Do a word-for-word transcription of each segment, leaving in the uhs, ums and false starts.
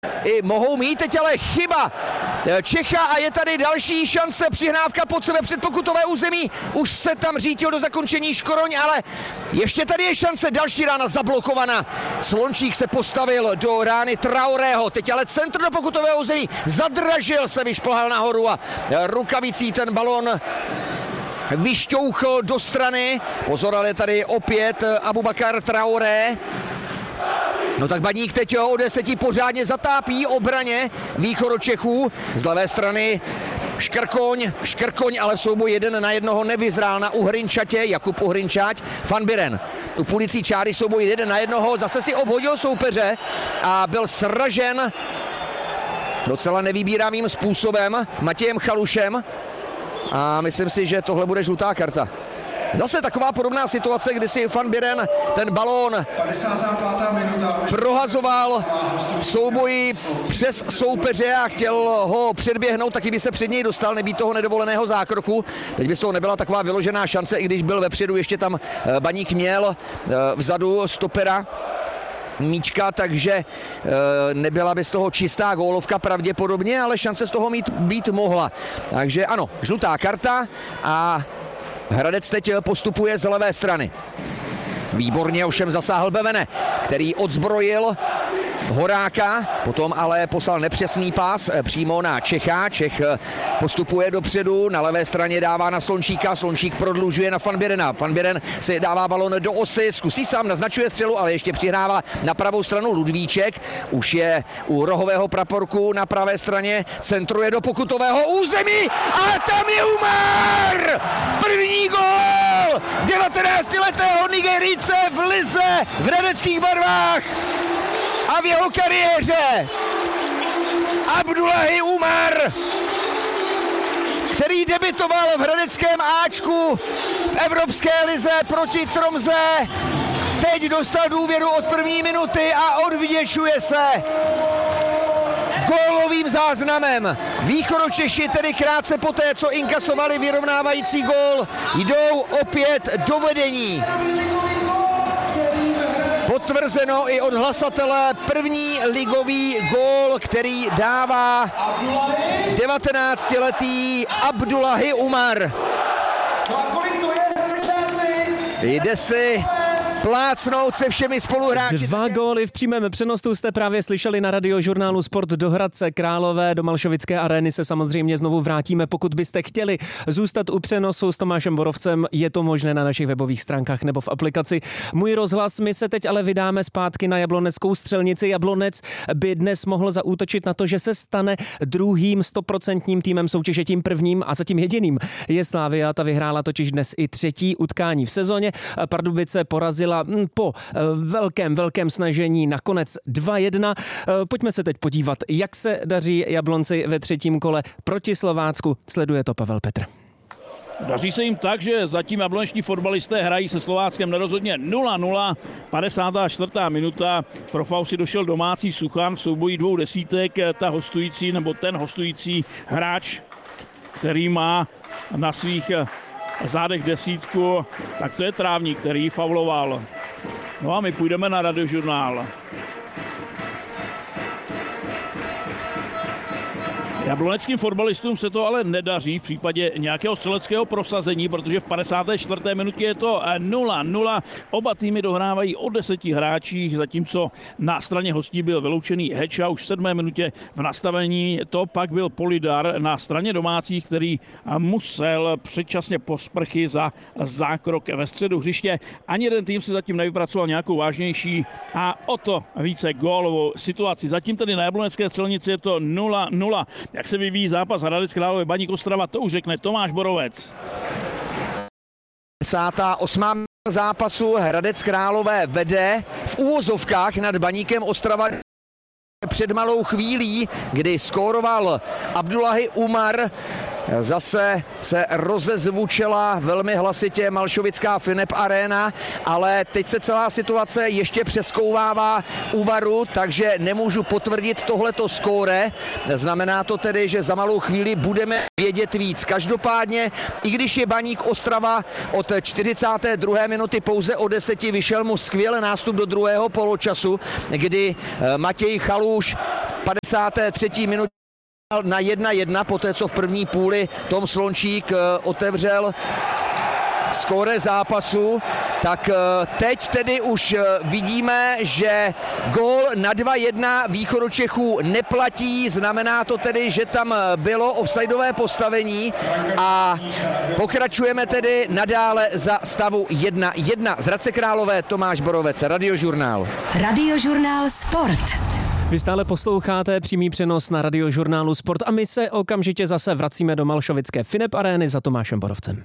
I mohou mít teď ale chyba Čecha a je tady další šance, přihrávka pod sebe před pokutové území, už se tam řítil do zakončení Škoroň, ale ještě tady je šance, další rána zablokovaná. Slončík se postavil do rány Traorého, teď ale centr do pokutového území, zadražil se, vyšplhal nahoru a rukavicí ten balon vyšťouchl do strany. Pozor, ale tady opět Aboubakar Traoré. No tak Baník teď o deseti pořádně zatápí obraně Východočechů. Z levé strany Škrkoň, Škrkoň ale v souboji jeden na jednoho nevyzrál na Uhrinčatě, Jakub Uhrinčať, Van Biren. U půlicí čáry souboj jeden na jednoho, zase si obhodil soupeře a byl sražen docela nevybíravým způsobem Matějem Chalušem. A myslím si, že tohle bude žlutá karta. Zase taková podobná situace, kdy si Van Biren ten balón prohazoval v souboji přes soupeře a chtěl ho předběhnout, taky by se před něj dostal, nebýt toho nedovoleného zákroku. Teď by z toho nebyla taková vyložená šance, i když byl vepředu, ještě tam Baník měl vzadu stopera Míčka, takže e, nebyla by z toho čistá gólovka pravděpodobně, ale šance z toho mít, být mohla. Takže ano, žlutá karta a Hradec teď postupuje z levé strany. Výborně ovšem zasáhl Bevene, který odzbrojil Horáka, potom ale poslal nepřesný pás přímo na Čecha. Čech postupuje dopředu, na levé straně dává na Slončíka, Slončík prodlužuje na Van Birena. Van Biren si dává balon do osy, zkusí sám, naznačuje střelu, ale ještě přihrává na pravou stranu Ludvíček. Už je u rohového praporku na pravé straně, centruje do pokutového území a tam je Umar! První gól devatenáctiletého Nigerijce v lize v hradeckých barvách a v jeho kariéře. Abdullahi Umar, který debitoval v hradeckém Ačku v Evropské lize proti Tromze, teď dostal důvěru od první minuty a odvděčuje se gólovým záznamem. Východočeši tedy krátce poté, co inkasovali vyrovnávající gól, jdou opět do vedení. Potvrzeno i od hlasatele, první ligový gól, který dává devatenáctiletý Abdullahi Umar. Jde si plácnout se všemi spoluhráči. Dva góly v přímém přenosu jste právě slyšeli na radiožurnálu Sport do Hradce Králové. Do Malšovické arény se samozřejmě znovu vrátíme. Pokud byste chtěli zůstat u přenosu s Tomášem Borovcem, je to možné na našich webových stránkách nebo v aplikaci Můj rozhlas. My se teď ale vydáme zpátky na jabloneckou střelnici. Jablonec by dnes mohl zaútočit na to, že se stane druhým stoprocentním týmem soutěže, tím prvním a zatím jediným je Slavia. Ta vyhrála totiž dnes i třetí utkání v sezóně. Pardubice porazila po velkém, velkém snažení nakonec dva jedna. Pojďme se teď podívat, jak se daří Jablonci ve třetím kole proti Slovácku. Sleduje to Pavel Petr. Daří se jim tak, že zatím jablonečtí fotbalisté hrají se Slováckem nerozhodně nula nula. padesátá čtvrtá minuta. Pro fau si došel domácí Suchan v souboji dvou desítek. Ta hostující, nebo ten hostující hráč, který má na svých zádech desítku, tak to je Trávník, který fauloval. No a my půjdeme na radiožurnál. Jabloneckým fotbalistům se to ale nedaří v případě nějakého střeleckého prosazení, protože v padesáté čtvrté minutě je to nula nula. Oba týmy dohrávají o deseti hráčích, zatímco na straně hostí byl vyloučený Heča už v sedmé minutě v nastavení. To pak byl Polidar na straně domácích, který musel předčasně posprchy za zákrok ve středu hřiště. Ani jeden tým si zatím nevypracoval nějakou vážnější a o to více gólovou situaci. Zatím tedy na jablonecké střelnici je to nula nula. Jak se vyvíjí zápas Hradec Králové Baník Ostrava, to už řekne Tomáš Borovec. padesátá osmá zápasu Hradec Králové vede v úvozovkách nad Baníkem Ostrava před malou chvílí, kdy skóroval Abdullahi Umar Zase se rozezvučela velmi hlasitě Malšovická Finep Arena, ale teď se celá situace ještě přeskouvává u varu, takže nemůžu potvrdit tohleto skóre. Znamená to tedy, že za malou chvíli budeme vědět víc. Každopádně, i když je Baník Ostrava od čtyřicáté druhé minuty pouze o deseti, vyšel mu skvělý nástup do druhého poločasu, kdy Matěj Chaluš v padesáté třetí minutě na jedna jedna, poté co v první půli Tom Slončík otevřel skóre zápasu, tak teď tedy už vidíme, že gól na dva jedna Východočechů neplatí, znamená to tedy, že tam bylo offsideové postavení a pokračujeme tedy nadále za stavu jedna jedna. Z Hradce Králové Tomáš Borovec, Radiožurnál. Radiožurnál Sport. Vy stále posloucháte přímý přenos na Radiožurnálu Sport a my se okamžitě zase vracíme do Malšovické Finep Arény za Tomášem Borovcem.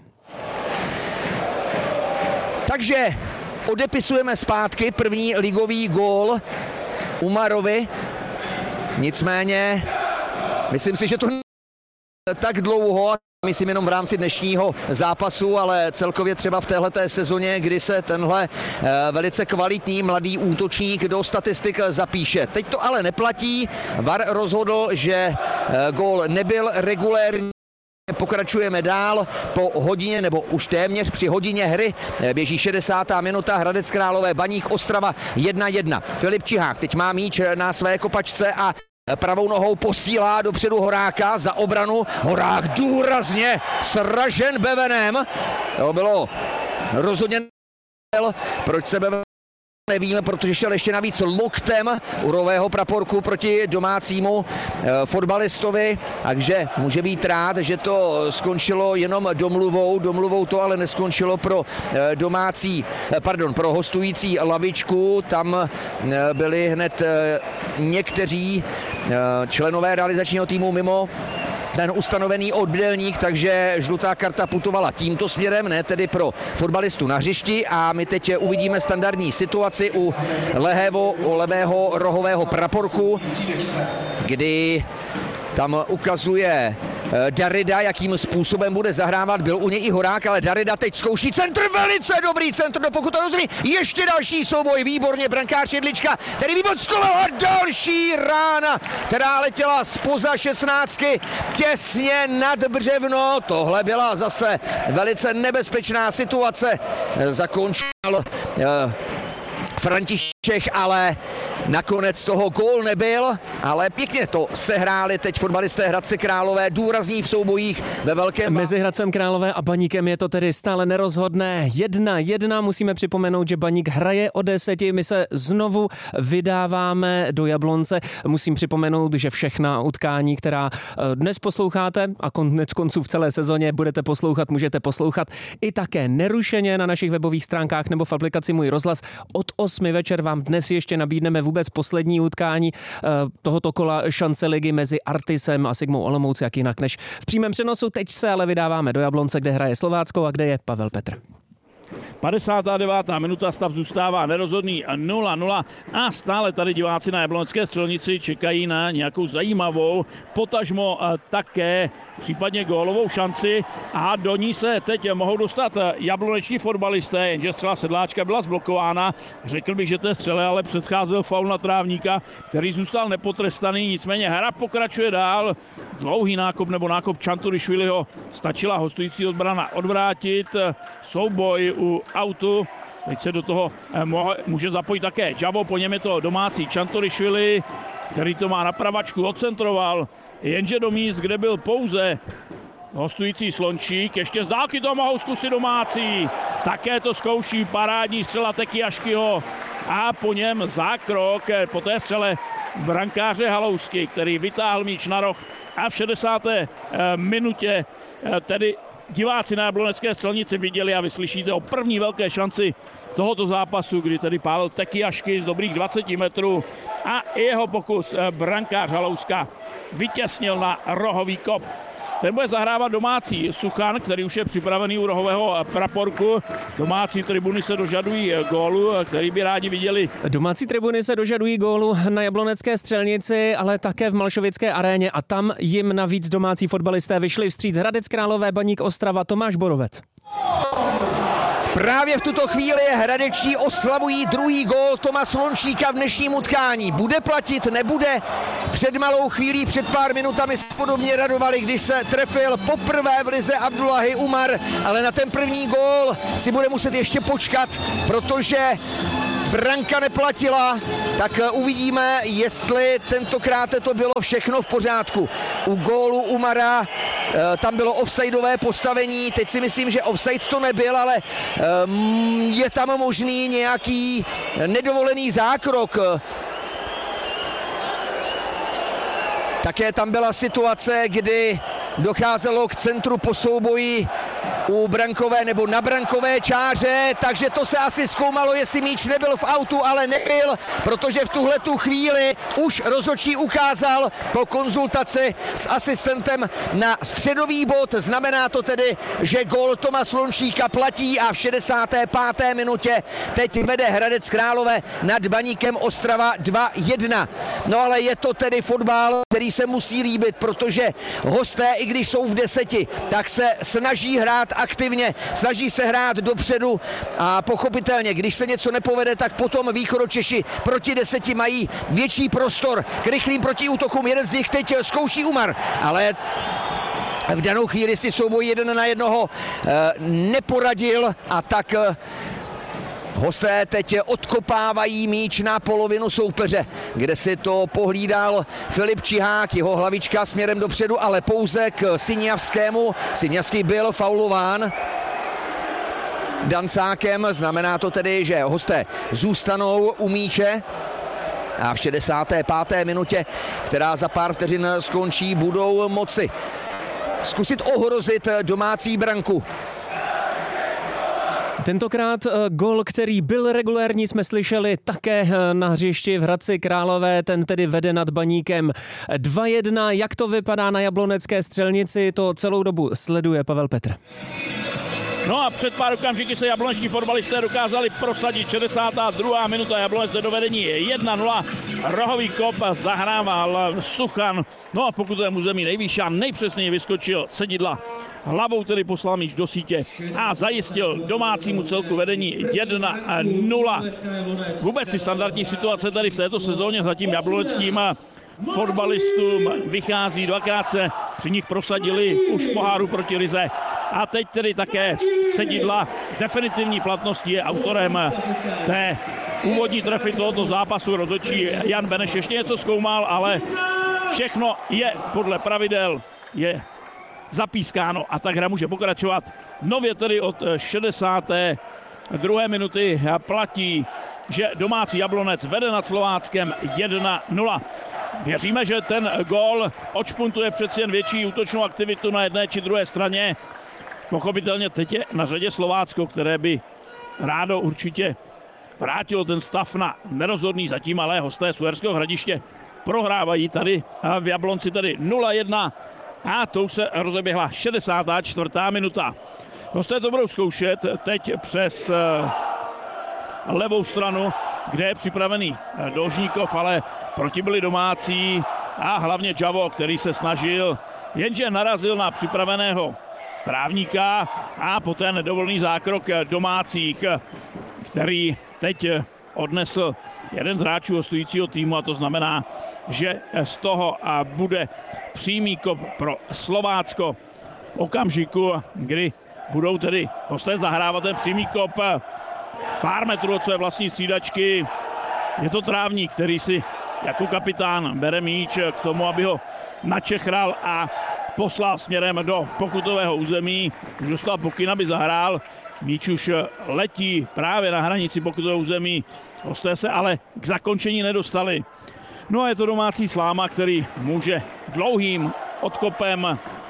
Takže odepisujeme zpátky první ligový gól Umarovi. Nicméně, myslím si, že to tak dlouho, myslím jenom v rámci dnešního zápasu, ale celkově třeba v téhleté sezóně, kdy se tenhle velice kvalitní mladý útočník do statistik zapíše. Teď to ale neplatí. V A R rozhodl, že gól nebyl regulérní. Pokračujeme dál po hodině, nebo už téměř při hodině hry. Běží šedesátá minuta, Hradec Králové, Baník Ostrava jedna jedna. Filip Čihák teď má míč na své kopačce a pravou nohou posílá dopředu Horáka za obranu. Horák důrazně sražen Bevenem. To bylo rozhodně, proč se Beven nevíme, protože šel ještě navíc loktem urového praporku proti domácímu e, fotbalistovi, takže může být rád, že to skončilo jenom domluvou, domluvou to ale neskončilo pro e, domácí, e, pardon, pro hostující lavičku, tam e, byli hned e, někteří e, členové realizačního týmu mimo ten ustanovený odbělník, takže žlutá karta putovala tímto směrem, ne tedy pro fotbalistu na hřišti a my teď uvidíme standardní situaci u lehého, levého rohového praporku, kdy tam ukazuje Darida, jakým způsobem bude zahrávat, byl u něj i Horák, ale Darida teď zkouší centr, velice dobrý centr do pokutového zemí, ještě další souboj, výborně brankář Jedlička, tedy vyvockoval a další rána, která letěla zpoza šestnáctky těsně nad břevno, tohle byla zase velice nebezpečná situace, zakončil uh, František, ale nakonec toho gól nebyl, ale pěkně to sehráli teď fotbalisté Hradce Králové, důrazní v soubojích ve velkém... Mezi Hradcem Králové a Baníkem je to tedy stále nerozhodné. Jedna jedna, musíme připomenout, že Baník hraje o deseti, my se znovu vydáváme do Jablonce. Musím připomenout, že všechna utkání, která dnes posloucháte a konec konců v celé sezóně budete poslouchat, můžete poslouchat i také nerušeně na našich webových stránkách nebo v aplikaci Můj rozhlas. Od osmi večer vám dnes ještě nabídneme vůbec poslední utkání tohoto kola šance ligy mezi Artisem a Sigmou Olomouc, jak jinak než v přímém přenosu. Teď se ale vydáváme do Jablonce, kde hraje Slovácko a kde je Pavel Petr. padesátá devátá minuta, stav zůstává nerozhodný nula nula a stále tady diváci na Jablonské Střelnici čekají na nějakou zajímavou, potažmo také případně gólovou šanci a do ní se teď mohou dostat jabloneční fotbalisté, jenže střela Sedláčka byla zblokována. Řekl bych, že té střele ale předcházel faul na trávníka, který zůstal nepotrestaný, nicméně hra pokračuje dál. Dlouhý nákop nebo nákop Čanturišviliho stačila hostující odbrana odvrátit. Souboj u autu. Teď se do toho může zapojit také Javo, po něm je to domácí Čanturišvili, který to má na pravačku, odcentroval, jenže do míst, kde byl pouze hostující Slončík, ještě z dálky to mohou zkusit domácí, také to zkouší parádní střela Tekiaškyho a po něm zákrok po té střele brankáře Halousky, který vytáhl míč na roh a v šedesáté minutě tedy diváci na Jablonecké Střelnici viděli a vyslyšíte o první velké šanci tohoto zápasu, kdy tedy pálil Tekiašky z dobrých dvaceti metrů a jeho pokus brankář Halouska vytěsnil na rohový kop. ten bude zahrávat domácí Suchan, který už je připravený u rohového praporku. Domácí tribuny se dožadují gólu, který by rádi viděli. Domácí tribuny se dožadují gólu na Jablonecké Střelnici, ale také v Malšovické aréně a tam jim navíc domácí fotbalisté vyšli vstříc. Hradec Králové, Baník Ostrava, Tomáš Borovec. Právě v tuto chvíli hradeční oslavují druhý gól Toma Slončíka v dnešním utkání. Bude platit, nebude? Před malou chvílí, před pár minutami se podobně radovali, když se trefil poprvé v lize Abdullahi Umar, ale na ten první gól si bude muset ještě počkat, protože branka neplatila, tak uvidíme, jestli tentokrát to bylo všechno v pořádku. U gólu Umara tam bylo offsideové postavení, teď si myslím, že offside to nebyl, ale je tam možný nějaký nedovolený zákrok. Také tam byla situace, kdy docházelo k centru po souboji u brankové nebo na brankové čáře, takže to se asi zkoumalo, jestli míč nebyl v autu, ale nebyl, protože v tuhle tu chvíli už rozhodčí ukázal po konzultaci s asistentem na středový bod. Znamená to tedy, že gól Toma Slončíka platí a v šedesáté páté minutě teď vede Hradec Králové nad Baníkem Ostrava dva jedna. No ale je to tedy fotbal, který se musí líbit, protože hosté, i když jsou v deseti, tak se snaží hrát aktivně, snaží se hrát dopředu a pochopitelně, když se něco nepovede, tak potom Východočeši proti deseti mají větší prostor k rychlým protiútokům. Jeden z nich teď zkouší Umar, ale v danou chvíli si souboj jeden na jednoho neporadil a tak hosté teď odkopávají míč na polovinu soupeře, kde si to pohlídal Filip Čihák, jeho hlavička směrem dopředu, ale pouze k Syňavskému. Syňavský byl faulován Dancákem, znamená to tedy, že hosté zůstanou u míče a v šedesáté páté minutě, která za pár vteřin skončí, budou moci zkusit ohrozit domácí branku. Tentokrát gol, který byl regulérní, jsme slyšeli také na hřišti v Hradci Králové, ten tedy vede nad Baníkem dva jedna. Jak to vypadá na Jablonecké Střelnici, to celou dobu sleduje Pavel Petr. No a před pár okamžiky se jablonečtí fotbalisté dokázali prosadit. šedesátá druhá minuta, Jablonec do vedení jedna nula. Rohový kop zahrával Suchan. No a pokud je území nejvýš a nejpřesněji vyskočil Cedidla. Hlavou tedy poslal míč do sítě a zajistil domácímu celku vedení jedna nula. Vůbec si standardní situace tady v této sezóně zatím jabloneckým fotbalistům vychází. Dvakrát se při nich prosadili už poháru proti Rize. A teď tedy také Cedidla definitivní platnosti je autorem té úvodní trefy tohoto zápasu. Rozhodčí Jan Beneš ještě něco zkoumal, ale všechno je podle pravidel, je zapískáno a tak hra může pokračovat. Nově tedy od šedesáté druhé minuty platí, že domácí Jablonec vede nad Slováckem jedna nula. Věříme, že ten gól odšpuntuje přeci jen větší útočnou aktivitu na jedné či druhé straně. Pochopitelně teď je na řadě Slovácko, které by rádo určitě vrátilo ten stav na nerozhodný zatím, ale hosté z Uherského Hradiště prohrávají tady v Jablonci tady nula jedna a to už se rozeběhla šedesátá čtvrtá minuta. Hosté to budou zkoušet teď přes levou stranu, kde je připravený Dolžníkov, ale proti byli domácí a hlavně Javo, který se snažil, jenže narazil na připraveného Trávníka a poté nedovolný zákrok domácích, který teď odnesl jeden z hráčů hostujícího týmu a to znamená, že z toho bude přímý kop pro Slovácko v okamžiku, kdy budou tedy hosté zahrávat ten přímý kop pár metrů od své vlastní střídačky. Je to Trávník, který si jako kapitán bere míč k tomu, aby ho načechral a poslal směrem do pokutového území. Už dostal pokyn, aby zahrál. Míč už letí právě na hranici pokutového území. Hosté se ale k zakončení nedostali. No a je to domácí Sláma, který může dlouhým odkopem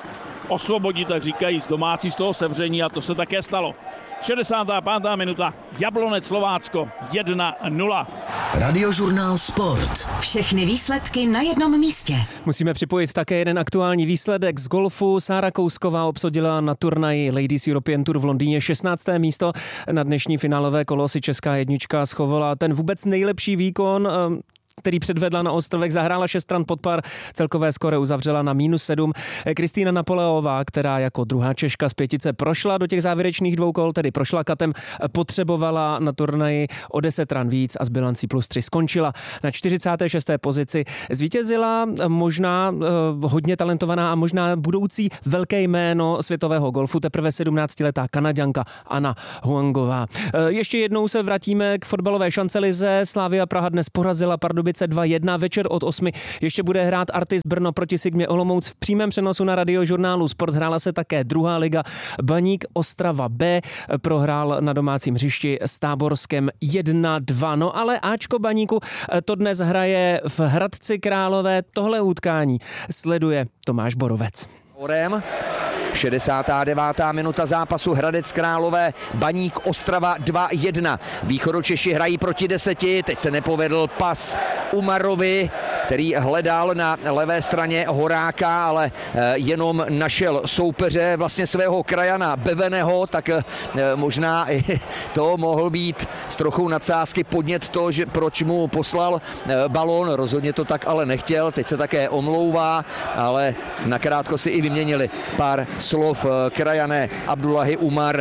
osvobodit, tak říkají, z domácí z toho sevření a to se také stalo. šedesátá pátá minuta, Jablonec Slovácko jedna nula. Radiožurnál Sport. Všechny výsledky na jednom místě. Musíme připojit také jeden aktuální výsledek z golfu. Sára Kousková obsadila na turnaji Ladies European Tour v Londýně šestnácté místo. Na dnešní finálové kolo si česká jednička schovala ten vůbec nejlepší výkon, který předvedla na ostrovech, zahrála šest ran pod par, celkové skóre uzavřela na mínus sedm. Kristýna Napoleová, která jako druhá Češka z pětice prošla do těch závěrečných dvou kol, tedy prošla katem, potřebovala na turnaji o deset ran víc a s bilancí plus tři skončila na čtyřicáté šesté pozici. Zvítězila možná eh, hodně talentovaná a možná budoucí velké jméno světového golfu, teprve sedmnáctiletá Kanaďanka Anna Huangová. Eh, ještě jednou se vrátíme k fotbalové šancelize. Slavia Praha dnes porazila Pardubice dva jedna, večer od osmi ještě bude hrát Artis Brno proti Sigmě Olomouc v přímém přenosu na Radiožurnálu Sport. Hrála se také druhá liga. Baník Ostrava B prohrál na domácím hřišti s Táborskem jedna dva. No ale Ačko Baníku to dnes hraje v Hradci Králové. Tohle utkání sleduje Tomáš Borovec. šedesátá devátá minuta zápasu, Hradec Králové, Baník Ostrava dva jedna. Východočeši hrají proti deseti, teď se nepovedl pas Umarovi, který hledal na levé straně Horáka, ale jenom našel soupeře, vlastně svého krajana Beveného, tak možná to mohl být s trochou nadsázky podnět to, že proč mu poslal balón, rozhodně to tak ale nechtěl, teď se také omlouvá, ale nakrátko si i vyměnili pár slov. Krajané Abdullahi Umar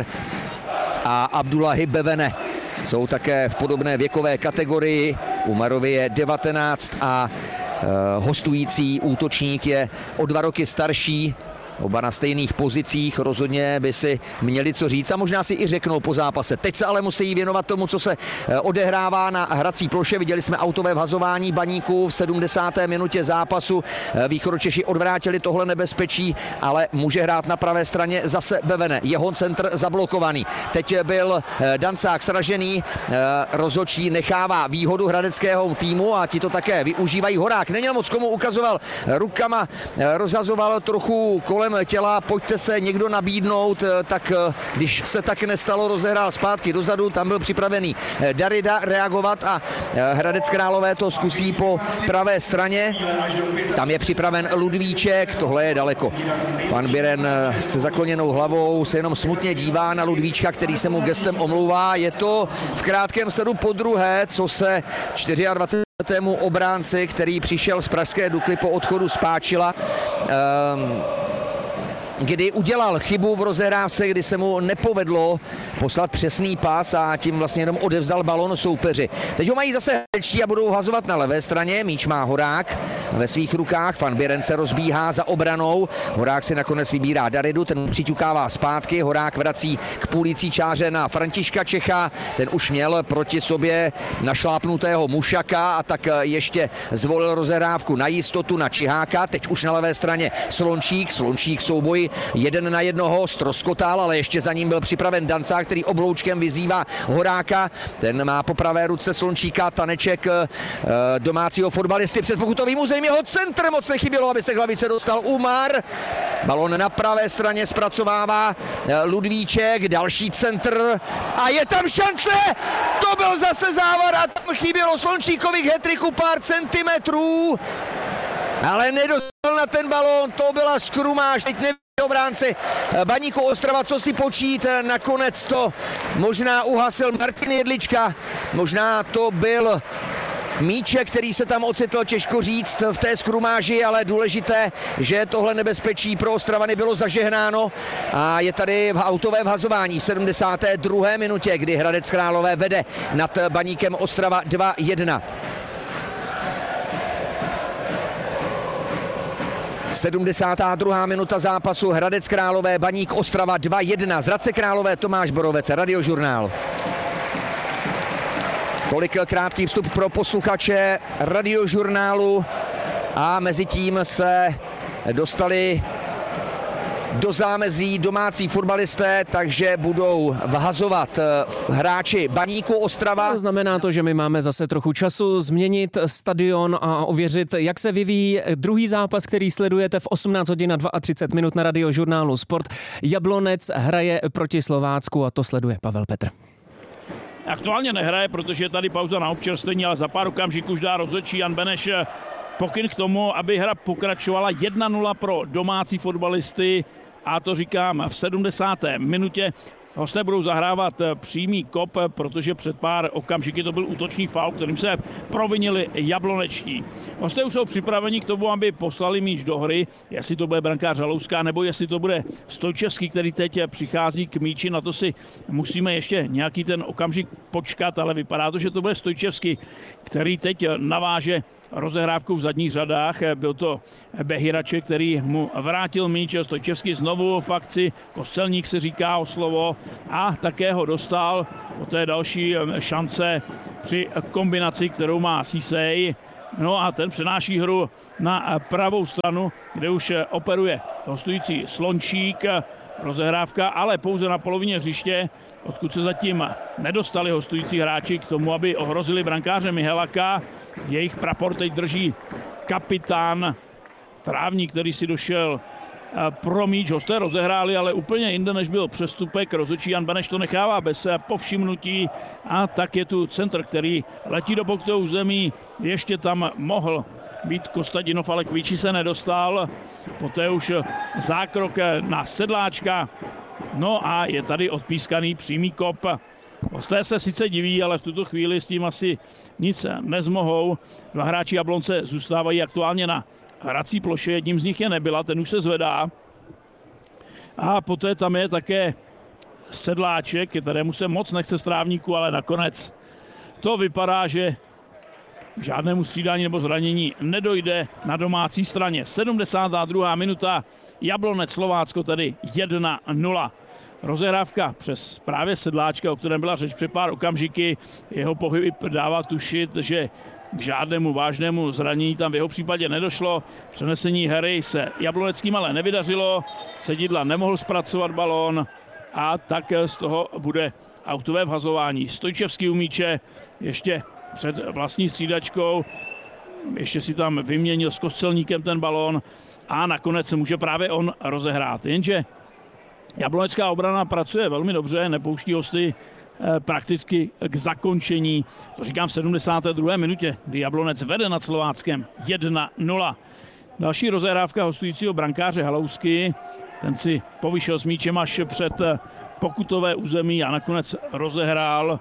a Abdullahi Bevene jsou také v podobné věkové kategorii. Umarovi je devatenáct a uh, hostující útočník je o dva roky starší. Oba na stejných pozicích, rozhodně by si měli co říct a možná si i řeknou po zápase. Teď se ale musí věnovat tomu, co se odehrává na hrací ploše. Viděli jsme autové vhazování Baníku v sedmdesáté minutě zápasu. Východočeši odvrátili tohle nebezpečí, ale může hrát na pravé straně zase Bevene. Jeho centr zablokovaný. Teď byl Dancák sražený, rozhodčí nechává výhodu hradeckého týmu a ti to také využívají. Horák neměl moc komu, ukazoval rukama, rozhazoval trochu kolem těla, pojďte se někdo nabídnout, tak když se tak nestalo, rozehrál zpátky dozadu, tam byl připravený Darida reagovat a Hradec Králové to zkusí po pravé straně. Tam je připraven Ludvíček, tohle je daleko. Van Biren se zakloněnou hlavou se jenom smutně dívá na Ludvíčka, který se mu gestem omlouvá. Je to v krátkém sledu podruhé, co se dvacetičtyřletému obránci, který přišel z pražské Dukly po odchodu z Páčila, um, kdy udělal chybu v rozehrávce, kdy se mu nepovedlo poslat přesný pas a tím vlastně jenom odevzdal balon soupeři. Teď ho mají zase hečtí a budou hazovat na levé straně. Míč má Horák ve svých rukách. Van Biren se rozbíhá za obranou. Horák si nakonec vybírá Daridu, ten přiťukává zpátky. Horák vrací k půlící čáře na Františka Čecha. Ten už měl proti sobě našlápnutého Mušaka a tak ještě zvolil rozehrávku na jistotu na Čiháka. Teď už na levé straně Slončík. Slončík souboj jeden na jednoho ztroskotal, ale ještě za ním byl připraven Dancák, který obloučkem vyzývá Horáka. Ten má po pravé ruce Slončíka, taneček domácího fotbalisty před pokutovým územím. Jeho centr moc nechybělo, aby se k hlavice dostal Umar. Balon na pravé straně zpracovává Ludvíček, další centr a je tam šance! To byl zase závar a tam chybělo Slončíkovi k hetriku pár centimetrů, ale nedostal na ten balón, to byla skrumáž, teď neví obránci Baníku Ostrava, co si počít, nakonec to možná uhasil Martin Jedlička, možná to byl míček, který se tam ocitl, těžko říct v té skrumáži, ale důležité, že tohle nebezpečí pro Ostravany bylo zažehnáno a je tady v autové vhazování v sedmdesáté druhé minutě, kdy Hradec Králové vede nad Baníkem Ostrava dva jedna. sedmdesátá druhá minuta zápasu, Hradec Králové, Baník Ostrava dva jedna. Z Hradce Králové Tomáš Borovec, Radiožurnál. Tolik krátký vstup pro posluchače Radiožurnálu a mezi tím se dostali do zámezí domácí fotbalisté, takže budou vhazovat hráči Baníku Ostrava. Znamená to, že my máme zase trochu času změnit stadion a ověřit, jak se vyvíjí druhý zápas, který sledujete v osmnáct hodin a třicet dva minut na Radiožurnálu Sport. Jablonec hraje proti Slovácku a to sleduje Pavel Petr. Aktuálně nehraje, protože je tady pauza na občerstvení, ale za pár okamžiků už dá rozhodčí Jan Beneš pokyn k tomu, aby hra pokračovala. jedna nula pro domácí fotbalisty a to říkám v sedmdesáté minutě. Hosté budou zahrávat přímý kop, protože před pár okamžiky to byl útočný faul, kterým se provinili jablonečtí. Hosté už jsou připraveni k tomu, aby poslali míč do hry, jestli to bude brankář Halouská, nebo jestli to bude Stojčevský, který teď přichází k míči. Na to si musíme ještě nějaký ten okamžik počkat, ale vypadá to, že to bude Stojčevský, který teď naváže rozehrávkou v zadních řadách. Byl to Behiraček, který mu vrátil míč. Stojčevský znovu v akci, Kostelník se říká o slovo a také ho dostal. Poté další šance při kombinaci, kterou má Sisej. No a ten přenáší hru na pravou stranu, kde už operuje hostující Slončík. Rozehrávka, ale pouze na polovině hřiště, odkud se zatím nedostali hostující hráči k tomu, aby ohrozili brankáře Mihelaka. Jejich prapor teď drží kapitán Trávník, který si došel pro míč. Hosté rozehráli, ale úplně jinde, než byl přestupek. Rozhodčí Jan Beneš to nechává bez povšimnutí a tak je tu centr, který letí do pokutového území. Ještě tam mohl být Kostadinov, ale k míči se nedostal. Poté už zákrok na Sedláčka. No a je tady odpískaný přímý kop. Hosté se sice diví, ale v tuto chvíli s tím asi nic nezmohou. Dva hráči Jablonce zůstávají aktuálně na hrací ploše. Jedním z nich je Nebyla, ten už se zvedá. A poté tam je také Sedláček, kterému se moc nechce Strávníku, ale nakonec to vypadá, že k žádnému střídání nebo zranění nedojde na domácí straně. sedmdesátá druhá minuta, Jablonec Slovácko tedy jedna nula. Rozehrávka přes právě Sedláčka, o kterém byla řeč před pár okamžiky. Jeho pohyb dává tušit, že k žádnému vážnému zranění tam v jeho případě nedošlo. Přenesení hry se Jabloneckým ale nevydařilo. Sedidla nemohl zpracovat balón a tak z toho bude autové vhazování. Stojčevský u míče ještě před vlastní střídačkou. Ještě si tam vyměnil s Kostelníkem ten balón a nakonec se může právě on rozehrát. Jenže jablonecká obrana pracuje velmi dobře, nepouští hosty eh, prakticky k zakončení. To říkám v sedmdesáté druhé minutě, kdy Jablonec vede nad Slováckem jedna nula. Další rozehrávka hostujícího brankáře Halousky. Ten si povyšel s míčem až před pokutové území a nakonec rozehrál,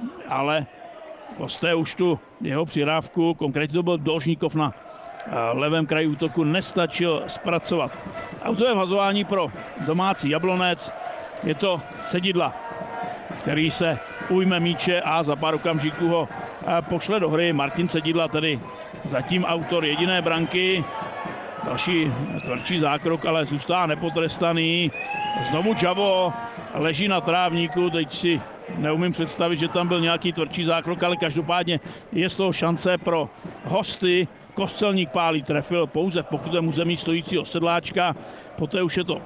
ale hosté už tu jeho přirávku, konkrétně to byl Dolžníkov na levém kraji útoku, nestačil zpracovat. Autové vhazování pro domácí Jablonec. Je to Sedidla, který se ujme míče a za pár okamžiků ho pošle do hry. Martin Sedidla, tedy zatím autor jediné branky. Další tvrdší zákrok, ale zůstává nepotrestaný. Znovu Čavo leží na trávníku, teď si neumím představit, že tam byl nějaký tvrdší zákrok, ale každopádně je z toho šance pro hosty. Kostelník pálí, trefil pouze v pokutém území stojícího Sedláčka. Poté už je to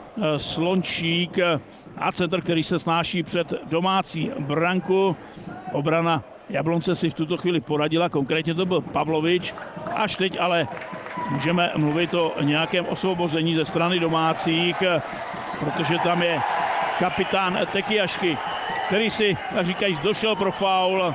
Slončík a centr, který se snáší před domácí branku. Obrana Jablonce si v tuto chvíli poradila, konkrétně to byl Pavlovič. Až teď ale můžeme mluvit o nějakém osvobození ze strany domácích, protože tam je kapitán Tekiašky, který si, tak říkajíc, došel pro faul.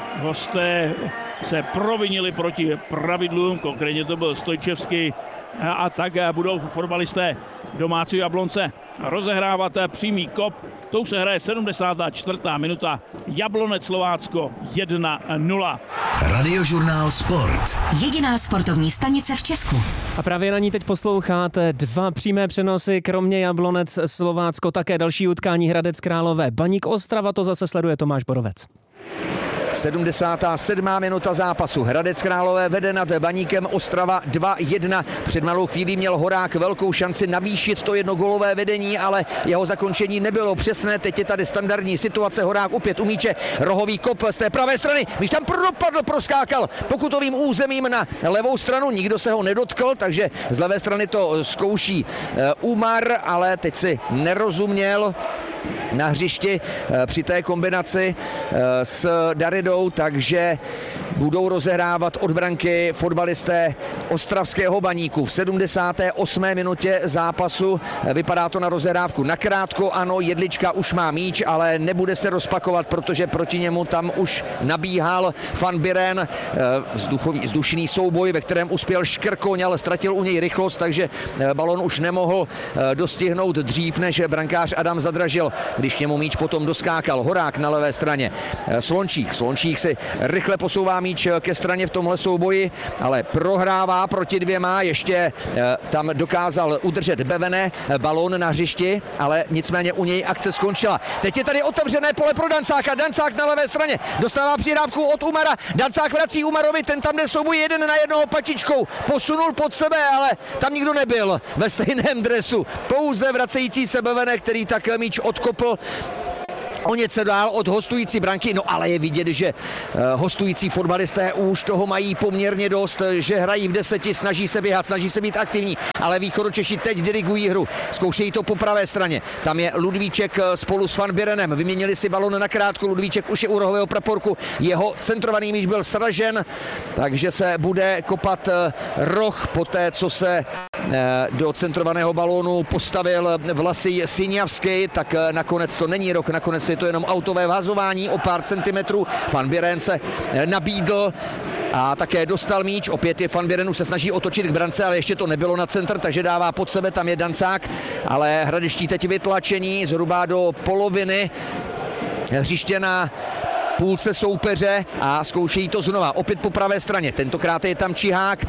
Hosté se provinili proti pravidlům, konkrétně to byl Stojčevský, a tak budou fotbalisté domácí Jablonce rozehrávat přímý kop. To se hraje sedmdesátá čtvrtá minuta. Jablonec Slovácko jedna nula. Radiožurnál Sport. Jediná sportovní stanice v Česku. A právě na ní teď posloucháte dva přímé přenosy, kromě Jablonec Slovácko, také další utkání Hradec Králové Baník Ostrava, to zase sleduje Tomáš Borovec. sedmdesátá sedmá minuta zápasu. Hradec Králové vede nad Baníkem Ostrava dva jedna. Před malou chvílí měl Horák velkou šanci navýšit to jednogólové vedení, ale jeho zakončení nebylo přesné. Teď je tady standardní situace. Horák opět u míče. Rohový kop z té pravé strany. Když tam propadl, proskákal pokutovým územím na levou stranu. Nikdo se ho nedotkl, takže z levé strany to zkouší Umar, ale teď si nerozuměl na hřišti při té kombinaci s Daridou, takže budou rozehrávat od branky fotbalisté ostravského Baníku. V sedmdesáté osmé minutě zápasu vypadá to na rozehrávku nakrátko. Ano, Jedlička už má míč, ale nebude se rozpakovat, protože proti němu tam už nabíhal Van Biren. Vzduchový, vzdušný souboj, ve kterém uspěl Škrkoň, ale ztratil u něj rychlost, takže balon už nemohl dostihnout dřív, než brankář Adam Zadražil, když k němu míč potom doskákal. Horák na levé straně. Slončík. Slončík si rychle posouvá míč ke straně v tomhle souboji, ale prohrává proti dvěma. Ještě tam dokázal udržet Bevene balón na hřišti, ale nicméně u něj akce skončila. Teď je tady otevřené pole pro Dancáka. Dancák na levé straně dostává přihrávku od Umara. Dancák vrací Umarovi, ten tam jde souboj jeden na jednoho patičkou. Posunul pod sebe, ale tam nikdo nebyl ve stejném dresu. Pouze vracející se Bevene, který tak míč odkopl o něco dál od hostující branky, no ale je vidět, že uh, hostující fotbalisté už toho mají poměrně dost, že hrají v deseti, snaží se běhat, snaží se být aktivní, ale Východočeši teď dirigují hru, zkoušejí to po pravé straně. Tam je Ludvíček spolu s Van Birenem, vyměnili si balon na krátku, Ludvíček už je u rohového praporku, jeho centrovaný míč byl sražen, takže se bude kopat uh, roh po té, co se uh, do centrovaného balónu postavil Vlasy Siňavský, tak uh, nakonec to není roh, nakonec je to jenom autové vhazování o pár centimetrů. Van Biren se nabídl a také dostal míč. Opět je Van Biren, už se snaží otočit k brance, ale ještě to nebylo na centr, takže dává pod sebe, tam je Dancák, ale hradeští teď vytlačení zhruba do poloviny hřiště na půlce soupeře a zkoušejí to znova. Opět po pravé straně, tentokrát je tam Čihák.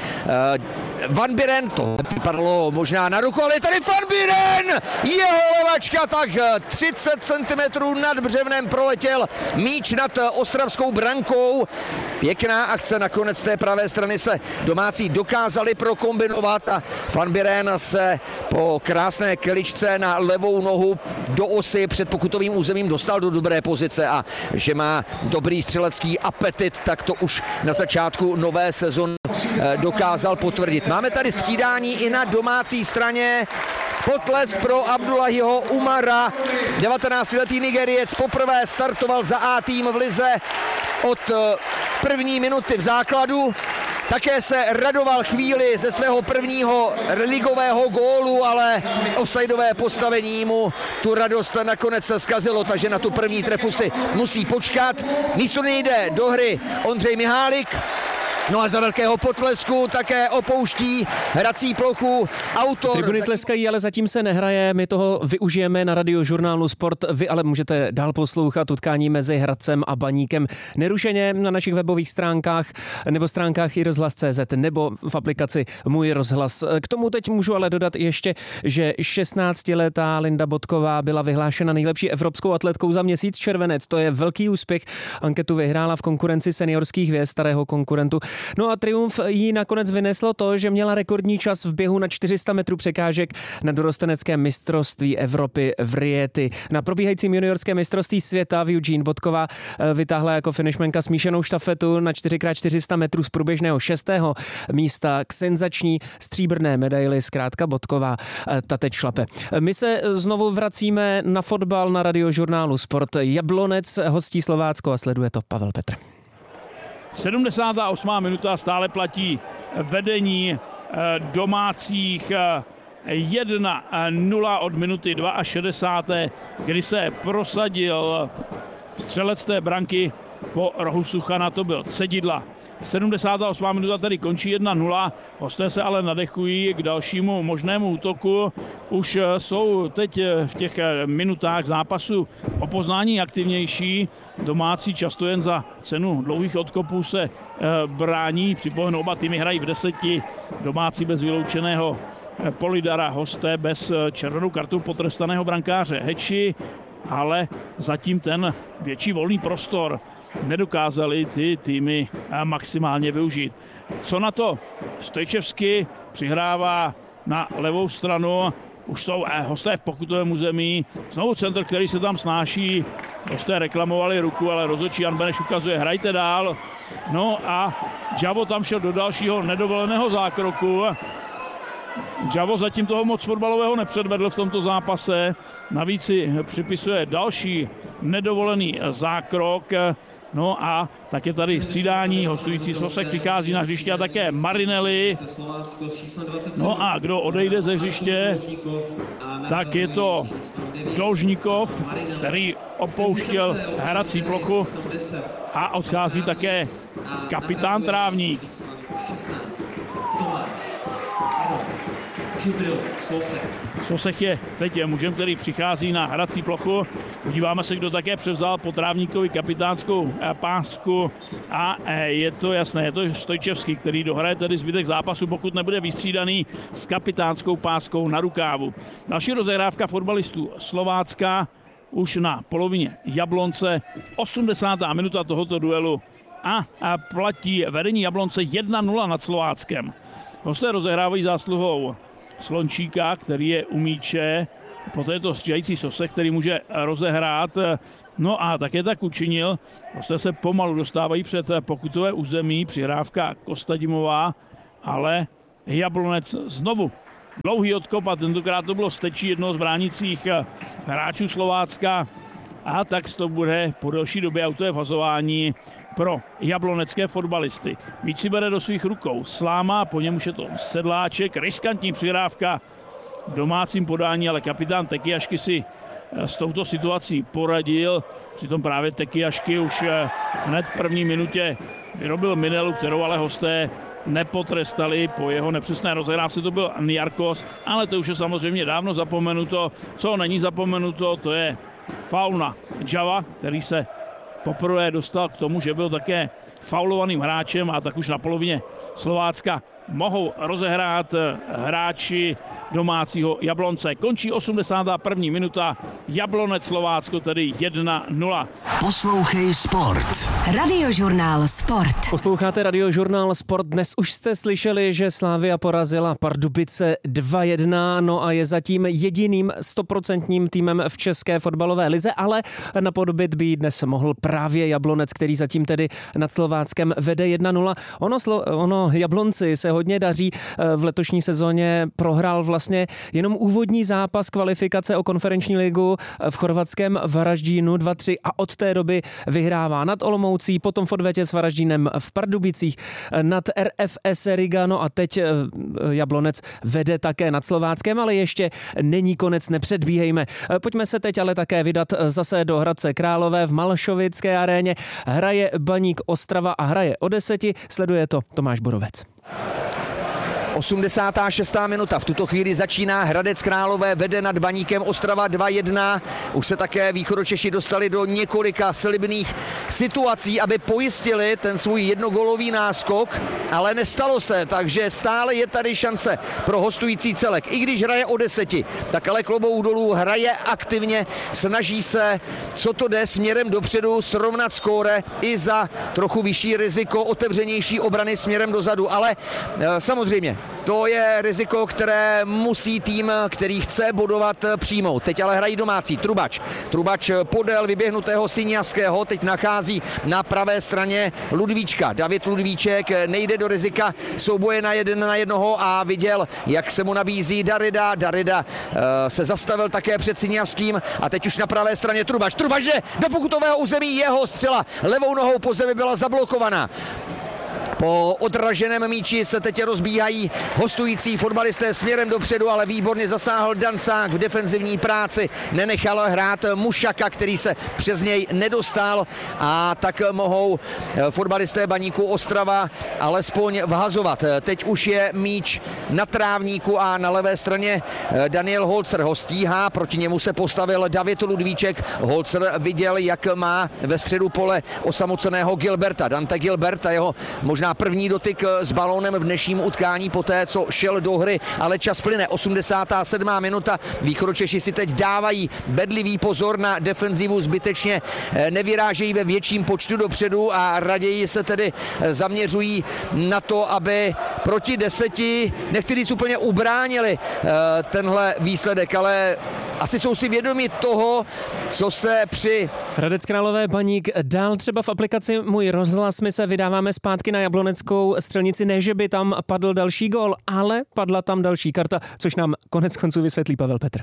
Van Biren, to vypadalo možná na ruku, ale je tady Van Biren! Jeho levačka tak třicet centimetrů nad břevnem proletěl míč nad ostravskou brankou. Pěkná akce, nakonec té pravé strany se domácí dokázali prokombinovat a Van Biren se po krásné kličce na levou nohu do osy před pokutovým územím dostal do dobré pozice a že má dobrý střelecký apetit, tak to už na začátku nové sezony dokázal potvrdit. Máme tady střídání i na domácí straně. Potlesk pro Abdullahiho Umara. devatenáctiletý Nigeriec poprvé startoval za A tým v lize od první minuty v základu. Také se radoval chvíli ze svého prvního ligového gólu, ale offsideové postavení mu tu radost nakonec zkazilo, takže na tu první trefu si musí počkat. Místo nejde do hry Ondřej Mihálik. No a za velkého potlesku také opouští hrací plochu autor. Tribuny tleskají, ale zatím se nehraje, my toho využijeme na Radiožurnálu Sport, vy ale můžete dál poslouchat utkání mezi Hradcem a Baníkem nerušeně na našich webových stránkách nebo stránkách i rozhlas tečka cé zet nebo v aplikaci Můj rozhlas. K tomu teď můžu ale dodat ještě, že šestnáctiletá Linda Bodková byla vyhlášena nejlepší evropskou atletkou za měsíc červenec. To je velký úspěch. Anketu vyhrála v konkurenci seniorských hvězd starého konkurentu. No a triumf jí nakonec vyneslo to, že měla rekordní čas v běhu na čtyři sta metrů překážek na dorosteneckém mistrovství Evropy v Rieti. Na probíhajícím juniorském mistrovství světa v Eugene Bodková vytáhla jako finishmanka smíšenou štafetu na čtyři krát čtyři sta metrů z průběžného šestého místa k senzační stříbrné medaili. Zkrátka Bodková ta teď šlape. My se znovu vracíme na fotbal na Radiožurnálu Sport. Jablonec hostí Slovácko a sleduje to Pavel Petr. sedmdesátá osmá minuta, stále platí vedení domácích jedna nula od minuty šedesáté dva, kdy se prosadil střelec té branky po rohu Suchana, to byl Cedidla. sedmdesátá osmá minuta tedy končí jedna nula, hosté se ale nadechují k dalšímu možnému útoku. Už jsou teď v těch minutách zápasu o poznání aktivnější. Domácí často jen za cenu dlouhých odkopů se brání. Připomenu, oba týmy hrají v deseti. Domácí bez vyloučeného Polidara, hosté bez červenou kartu potrestaného brankáře Heči. ale zatím ten větší volný prostor nedokázali ty týmy maximálně využít. Co na to? Stojčevský přihrává na levou stranu, už jsou hosté v pokutovém území, znovu centr, který se tam snáší, hosté reklamovali ruku, ale rozhodčí Jan Beneš ukazuje, hrajte dál. No a Javo tam šel do dalšího nedovoleného zákroku. Javo zatím toho moc fotbalového nepředvedl v tomto zápase, navíc si připisuje další nedovolený zákrok. No a tak je tady střídání, hostující Sosek přichází na hřiště a také Marinelli. No a kdo odejde ze hřiště, tak je to Dolžníkov, který opouštěl hrací plochu, a odchází také kapitán Trávník. Sosek je teď je mužem, který přichází na hrací plochu. Podíváme se, kdo také převzal po Trávníkovi kapitánskou pásku, a je to jasné, je to Stojčevský, který dohraje tedy zbytek zápasu, pokud nebude vystřídaný s kapitánskou páskou na rukávu. Další rozehrávka fotbalistů Slovácka už na polovině Jablonce, osmdesátá minuta tohoto duelu a, a platí vedení Jablonce jedna nula nad Slováckem. Hosté rozehrávají zásluhou Slončíka, který je u míče, poté je to střídající Sosek, který může rozehrát. No a také tak učinil. Hosté se pomalu dostávají před pokutové území, přihrávka Kostadimová, ale Jablonec znovu dlouhý odkop a tentokrát to bylo stečí jednoho z bránících hráčů Slovácka, a tak to bude po delší době autové vhazování pro jablonecké fotbalisty. Míč si bere do svých rukou Sláma, po něm už je to Sedláček, riskantní přihrávka v domácím podání, ale kapitán Tekyjašky si s touto situací poradil. Přitom právě Tekyjašky už hned v první minutě vyrobil minelu, kterou ale hosté nepotrestali. Po jeho nepřesné rozehrávce to byl Niarkos, ale to už je samozřejmě dávno zapomenuto. Co není zapomenuto, to je faul na Java, který se poprvé dostal k tomu, že byl také faulovaným hráčem, a tak už na polovině Slovácka mohou rozehrát hráči domácího Jablonce. Končí osmdesátá první minuta, Jablonec Slovácko tedy jedna nula. Poslouchej Sport. Radiožurnál Sport. Posloucháte Radiožurnál Sport. Dnes už jste slyšeli, že Slavia porazila Pardubice dva jedna, no a je zatím jediným stoprocentním týmem v české fotbalové lize, ale napodobit by dnes mohl právě Jablonec, který zatím tedy nad Slováckem vede jedna nula. Ono, Slo- ono Jablonci se hodně daří, v letošní sezóně prohrál vlastně jenom úvodní zápas kvalifikace o konferenční ligu v chorvatském Varaždínu dva tři a od té doby vyhrává nad Olomoucí, potom v odvetě s Varaždínem v Pardubicích, nad R F S Riga, no a teď Jablonec vede také nad Slováckem, ale ještě není konec, nepředbíhejme. Pojďme se teď ale také vydat zase do Hradce Králové v Malšovické aréně. Hraje Baník Ostrava a hraje o deseti, sleduje to Tomáš Borovec. osmdesátá šestá minuta. V tuto chvíli začíná Hradec Králové, vede nad Baníkem Ostrava dva jedna. Už se také Východočeši dostali do několika slibných situací, aby pojistili ten svůj jednogolový náskok, ale nestalo se, takže stále je tady šance pro hostující celek. I když hraje o deseti, tak ale klobouk dolů, hraje aktivně, snaží se, co to jde, směrem dopředu srovnat skóre i za trochu vyšší riziko otevřenější obrany směrem dozadu, ale e, samozřejmě to je riziko, které musí tým, který chce bodovat, přijmout. Teď ale hrají domácí. Trubač. Trubač podél vyběhnutého Syňaského teď nachází na pravé straně Ludvíčka. David Ludvíček nejde do rizika souboje na jeden na jednoho a viděl, jak se mu nabízí Darida. Darida uh, se zastavil také před Syňaským a teď už na pravé straně Trubač. Trubač jde do pokutového území, jeho střela levou nohou po zemi byla zablokovaná. Po odraženém míči se teď rozbíhají hostující fotbalisté směrem dopředu, ale výborně zasáhl Dancák v defenzivní práci. Nenechal hrát Mušaka, který se přes něj nedostal, a tak mohou fotbalisté Baníku Ostrava alespoň vhazovat. Teď už je míč na Trávníku a na levé straně Daniel Holzer ho stíhá, proti němu se postavil David Ludvíček. Holzer viděl, jak má ve středu pole osamoceného Gilberta. Dante Gilbert a jeho možná možná první dotyk s balónem v dnešním utkání poté, co šel do hry, ale čas plyne. osmdesátá sedmá minuta. Východočeši si teď dávají bedlivý pozor na defenzivu, zbytečně nevyrážejí ve větším počtu dopředu a raději se tedy zaměřují na to, aby proti deseti, nechci říct úplně ubránili tenhle výsledek, ale asi jsou si vědomi toho, co se při... Hradec Králové Baník dál třeba v aplikaci Můj rozhlas. My se vydáváme zpátky na Jabloneckou střelnici. Ne, že by tam padl další gól, ale padla tam další karta, což nám konec konců vysvětlí Pavel Petr.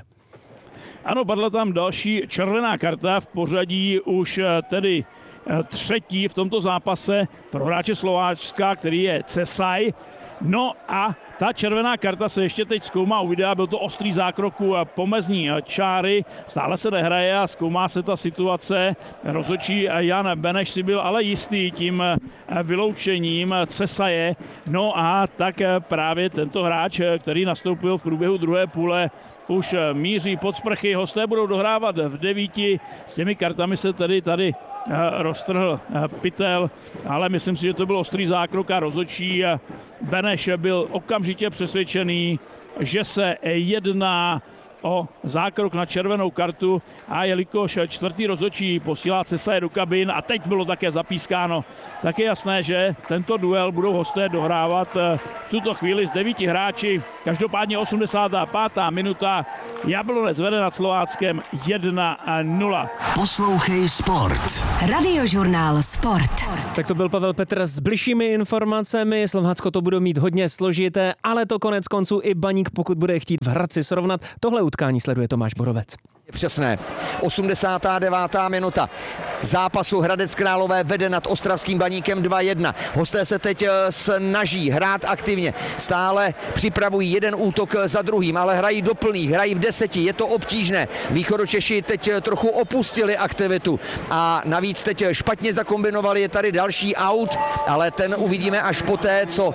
Ano, padla tam další červená karta v pořadí už tedy třetí v tomto zápase pro hráče Slovácka, který je Cesaj. No a ta červená karta se ještě teď zkoumá u videa, byl to ostrý zákrok u pomezní čáry, stále se nehraje a zkoumá se ta situace. Rozhodčí Jan Beneš si byl ale jistý tím vyloučením Cesaje. No a tak právě tento hráč, který nastoupil v průběhu druhé půle, už míří pod sprchy. Hosté budou dohrávat v devíti, s těmi kartami se tedy tady roztrhl pytel, ale myslím si, že to byl ostrý zákrok a rozhodčí Beneš byl okamžitě přesvědčený, že se jedná o zákrok na červenou kartu a jelikož čtvrtý rozhodčí posílá Cesaje do kabin a teď bylo také zapískáno, tak je jasné, že tento duel budou hosté dohrávat v tuto chvíli s devíti hráči. Každopádně osmdesátá pátá minuta, Jablonec vede nad Slováckem jedna nula. Poslouchej Sport. Radiožurnál Sport. Tak to byl Pavel Petr s bližšími informacemi. Slovácko to bude mít hodně složité, ale to konec konců i Baník, pokud bude chtít v Hradci srovnat. Tohle utkání sleduje Tomáš Borovec. Přesné. osmdesátá devátá minuta. Zápasu Hradec Králové vede nad ostravským Baníkem dva jedna. Hosté se teď snaží hrát aktivně. Stále připravují jeden útok za druhým, ale hrají do plných, hrají v deseti. Je to obtížné. Východočeši teď trochu opustili aktivitu a navíc teď špatně zakombinovali. Je tady další aut, ale ten uvidíme až poté, co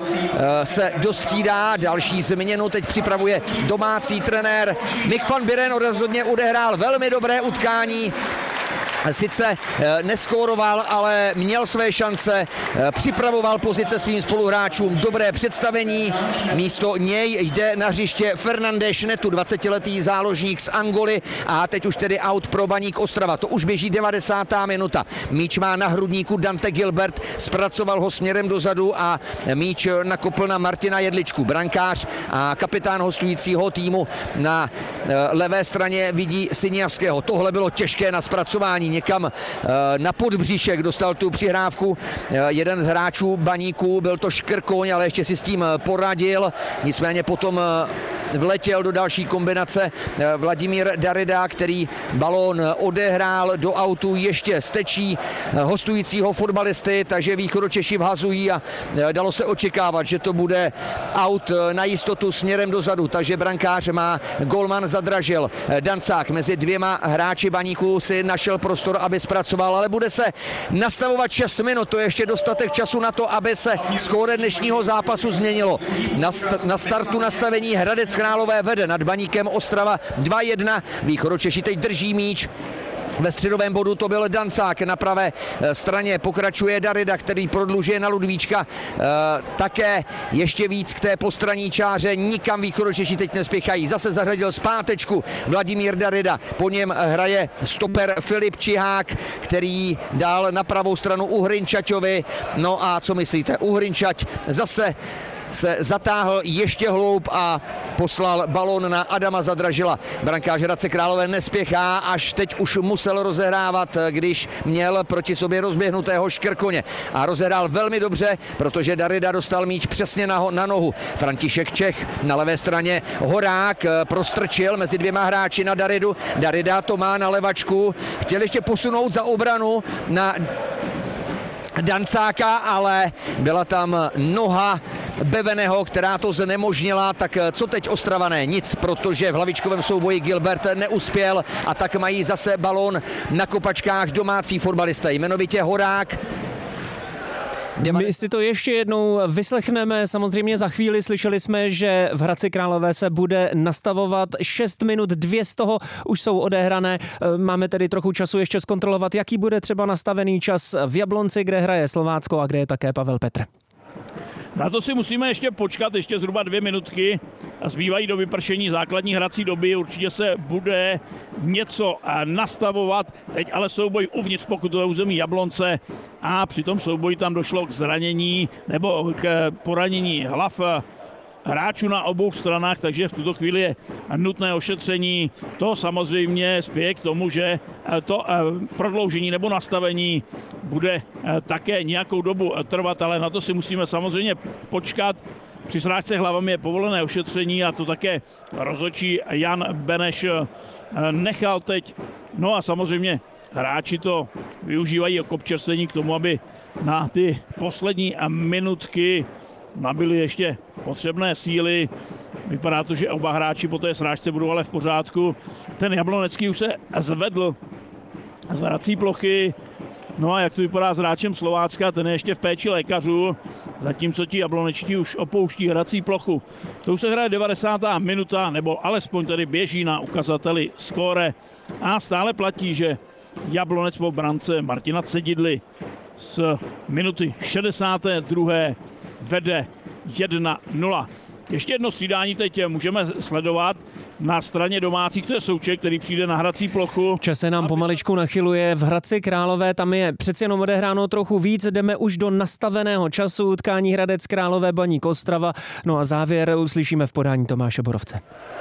se dostřídá. Další změnu teď připravuje domácí trenér Mick van Buren. Rozhodně odehrál velmi dobré utkání. Sice neskóroval, ale měl své šance, připravoval pozice svým spoluhráčům, dobré představení. Místo něj jde na hřiště Fernandeš Netu, dvacetiletý záložník z Angoly a teď už tedy out pro Baník Ostrava. To už běží devadesátá minuta. Míč má na hrudníku Dante Gilbert, zpracoval ho směrem dozadu a míč nakopl na Martina Jedličku. Brankář a kapitán hostujícího týmu na levé straně vidí Syniavského. Tohle bylo těžké na zpracování. Někam na podbříšek dostal tu přihrávku jeden z hráčů Baníku, byl to Škrkoň, ale ještě si s tím poradil, nicméně potom vletěl do další kombinace Vladimír Darida, který balón odehrál do autu, ještě stečí hostujícího fotbalisty, takže Východočeši vhazují a dalo se očekávat, že to bude aut na jistotu směrem dozadu, takže brankář má, golman zadražil. Dancák mezi dvěma hráči Baníku si našel prostor, aby zpracoval, ale bude se nastavovat šest minut, to je ještě dostatek času na to, aby se skóre dnešního zápasu změnilo. Na, st- na startu nastavení Hradec Králové vede nad Baníkem Ostrava dva jedna. Východočeši teď drží míč. Ve středovém bodu to byl Dancák, na pravé straně pokračuje Darida, který prodlužuje na Ludvíčka. E, také ještě víc k té postranní čáře, nikam Východočeši teď nespěchají. Zase zařadil zpátečku Vladimír Darida, po něm hraje stoper Filip Čihák, který dal na pravou stranu Uhrinčaťovi. No a co myslíte? Uhrinčať zase se zatáhl ještě hloub a poslal balón na Adama Zadražila. Brankář Hradce Králové nespěchá, až teď už musel rozehrávat, když měl proti sobě rozběhnutého Škrkoně. A rozehrál velmi dobře, protože Darida dostal míč přesně na, na nohu. František Čech na levé straně, Horák prostrčil mezi dvěma hráči na Daridu. Darida to má na levačku, chtěl ještě posunout za obranu na Dancáka, ale byla tam noha Beveného, která to znemožnila. Tak co teď Ostravané? Nic, protože v hlavičkovém souboji Gilbert neuspěl a tak mají zase balón na kopačkách domácí fotbalisté, jmenovitě Horák. My si to ještě jednou vyslechneme, samozřejmě za chvíli. Slyšeli jsme, že v Hradci Králové se bude nastavovat šest minut, dvě z toho už jsou odehrané. Máme tedy trochu času ještě zkontrolovat, jaký bude třeba nastavený čas v Jablonci, kde hraje Slovácko a kde je také Pavel Petr. Na to si musíme ještě počkat, ještě zhruba dvě minutky a zbývají do vypršení základní hrací doby. Určitě se bude něco nastavovat. Teď ale souboj uvnitř pokutové území Jablonce a při tom souboji tam došlo k zranění nebo k poranění hlav hráčů na obou stranách, takže v tuto chvíli je nutné ošetření. To samozřejmě spěje k tomu, že to prodloužení nebo nastavení bude také nějakou dobu trvat, ale na to si musíme samozřejmě počkat. Při srážce hlavami je povolené ošetření a to také rozhodčí Jan Beneš nechal teď. No a samozřejmě hráči to využívají jako občerstvení k tomu, aby na ty poslední minutky nabili ještě potřebné síly. Vypadá to, že oba hráči po té srážce budou ale v pořádku. Ten Jablonecký už se zvedl z hrací plochy. No a jak to vypadá s hráčem Slovácka, ten je ještě v péči lékařů, zatímco ti jablonečtí už opouští hrací plochu. To už se hraje devadesátá minuta, nebo alespoň tedy běží na ukazateli skóre. A stále platí, že Jablonec po brance Martina Cedidly z minuty šedesáté druhé vede jedna nula. Ještě jedno střídání teď můžeme sledovat na straně domácích, to je Souček, který přijde na hrací plochu. Čas se nám pomaličku nachyluje. V Hradci Králové tam je přeci jenom odehráno trochu víc, jdeme už do nastaveného času utkání Hradec Králové Baník Ostrava. No a závěr uslyšíme v podání Tomáše Borovce.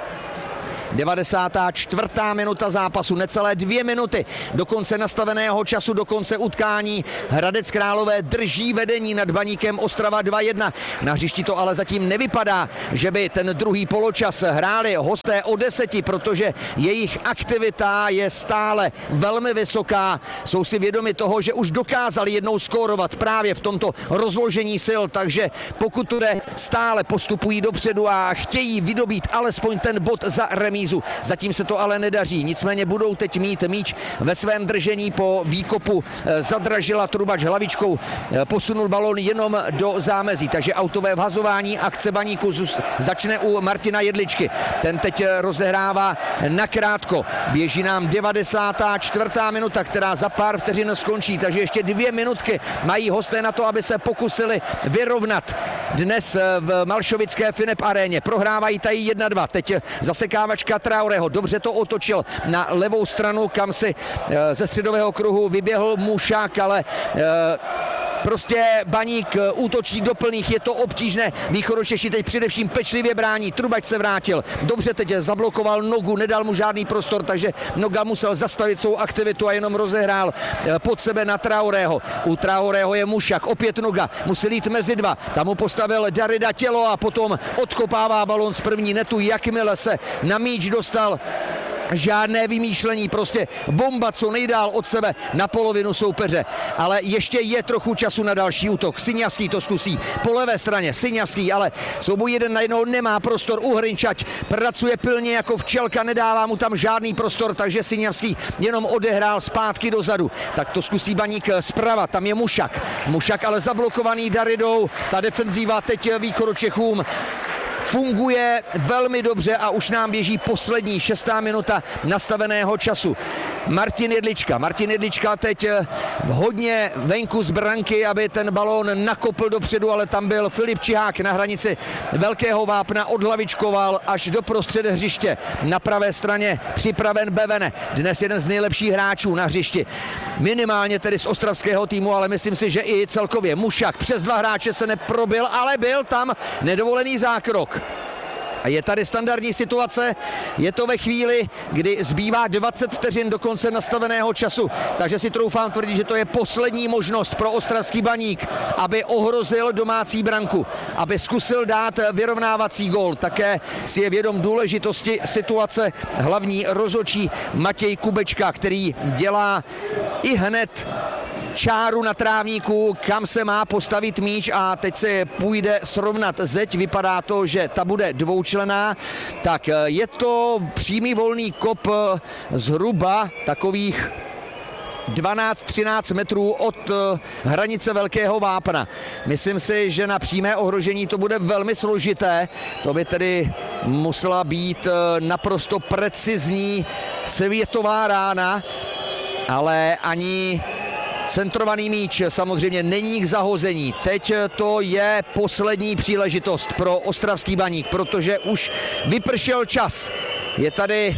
devadesátá čtvrtá minuta zápasu, necelé dvě minuty do konce nastaveného času, do konce utkání. Hradec Králové drží vedení nad Baníkem Ostrava dva jedna. Na hřišti to ale zatím nevypadá, že by ten druhý poločas hráli hosté o deseti, protože jejich aktivita je stále velmi vysoká. Jsou si vědomi toho, že už dokázali jednou skórovat právě v tomto rozložení sil, takže pokud to jde, stále postupují dopředu a chtějí vydobít alespoň ten bod za remízu. Zatím se to ale nedaří, nicméně budou teď mít míč ve svém držení po výkopu. Zadražila Trubač hlavičkou, posunul balón jenom do zámezí, takže autové vhazování akce Baníku začne u Martina Jedličky. Ten teď rozehrává nakrátko. Běží nám devadesátá čtvrtá minuta, která za pár vteřin skončí, takže ještě dvě minutky mají hosté na to, aby se pokusili vyrovnat. Dnes v malšovické Finep aréně prohrávají tady jedna dva. Teď zasekávačka Traoreho, dobře to otočil na levou stranu, kam si ze středového kruhu vyběhl Mušák, ale prostě Baník útočí do plných, je to obtížné. Východočeši teď především pečlivě brání, Trubač se vrátil, dobře teď zablokoval nogu, nedal mu žádný prostor, takže Noga musel zastavit svou aktivitu a jenom rozehrál pod sebe na Traoreho. U Traoreho je Mušak, opět Noga, musel jít mezi dva, tam mu postavil Darida tělo a potom odkopává balón z první netu, jakmile se na míč dostal. Žádné vymýšlení, prostě bomba co nejdál od sebe na polovinu soupeře. Ale ještě je trochu času na další útok. Syňavský to zkusí po levé straně. Syňavský, ale souboj jeden na jednoho, nemá prostor. Uhrinčať pracuje pilně jako včelka, nedává mu tam žádný prostor, takže Syňavský jenom odehrál zpátky dozadu. Tak to zkusí Baník zprava, tam je Mušak. Mušak ale zablokovaný Daridou. Ta defenzíva teď východočechům funguje velmi dobře a už nám běží poslední šestá minuta nastaveného času. Martin Jedlička. Martin Jedlička teď hodně venku z branky, aby ten balón nakopl dopředu, ale tam byl Filip Čihák na hranici velkého vápna, odhlavičkoval až do prostřed hřiště. Na pravé straně připraven Bevene. Dnes jeden z nejlepších hráčů na hřišti. Minimálně tedy z ostravského týmu, ale myslím si, že i celkově. Mušak přes dva hráče se neprobil, ale byl tam nedovolený zákrok. A je tady standardní situace, je to ve chvíli, kdy zbývá dvacet vteřin do konce nastaveného času, takže si troufám tvrdit, že to je poslední možnost pro ostravský Baník, aby ohrozil domácí branku, aby zkusil dát vyrovnávací gól. Také si je vědom důležitosti situace hlavní rozhodčí Matěj Kubečka, který dělá i hned čáru na trávníku, kam se má postavit míč a teď se půjde srovnat zeď. Vypadá to, že ta bude dvoučlenná. Tak je to přímý volný kop zhruba takových dvanáct třináct metrů od hranice velkého vápna. Myslím si, že na přímé ohrožení to bude velmi složité. To by tedy musela být naprosto precizní světová rána, ale ani Centrovaný míč samozřejmě není k zahození. Teď to je poslední příležitost pro ostravský Baník, protože už vypršel čas. Je tady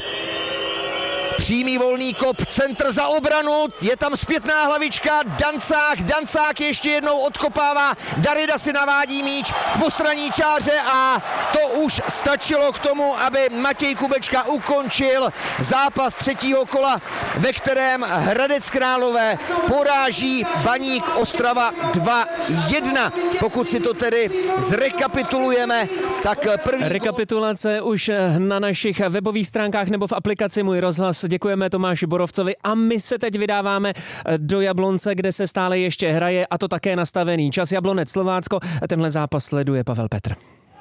přímý volný kop, centr za obranu, je tam zpětná hlavička, Dancák, Dancák ještě jednou odkopává, Darida si navádí míč k postranní čáře a to už stačilo k tomu, aby Matěj Kubečka ukončil zápas třetího kola, ve kterém Hradec Králové poráží Baník Ostrava dva jedna. Pokud si to tedy zrekapitulujeme, tak první... Rekapitulace už na našich webových stránkách nebo v aplikaci Můj rozhlas. Děkujeme Tomáši Borovcovi a my se teď vydáváme do Jablonce, kde se stále ještě hraje, a to také nastavený čas. Jablonec Slovácko, tenhle zápas sleduje Pavel Petr.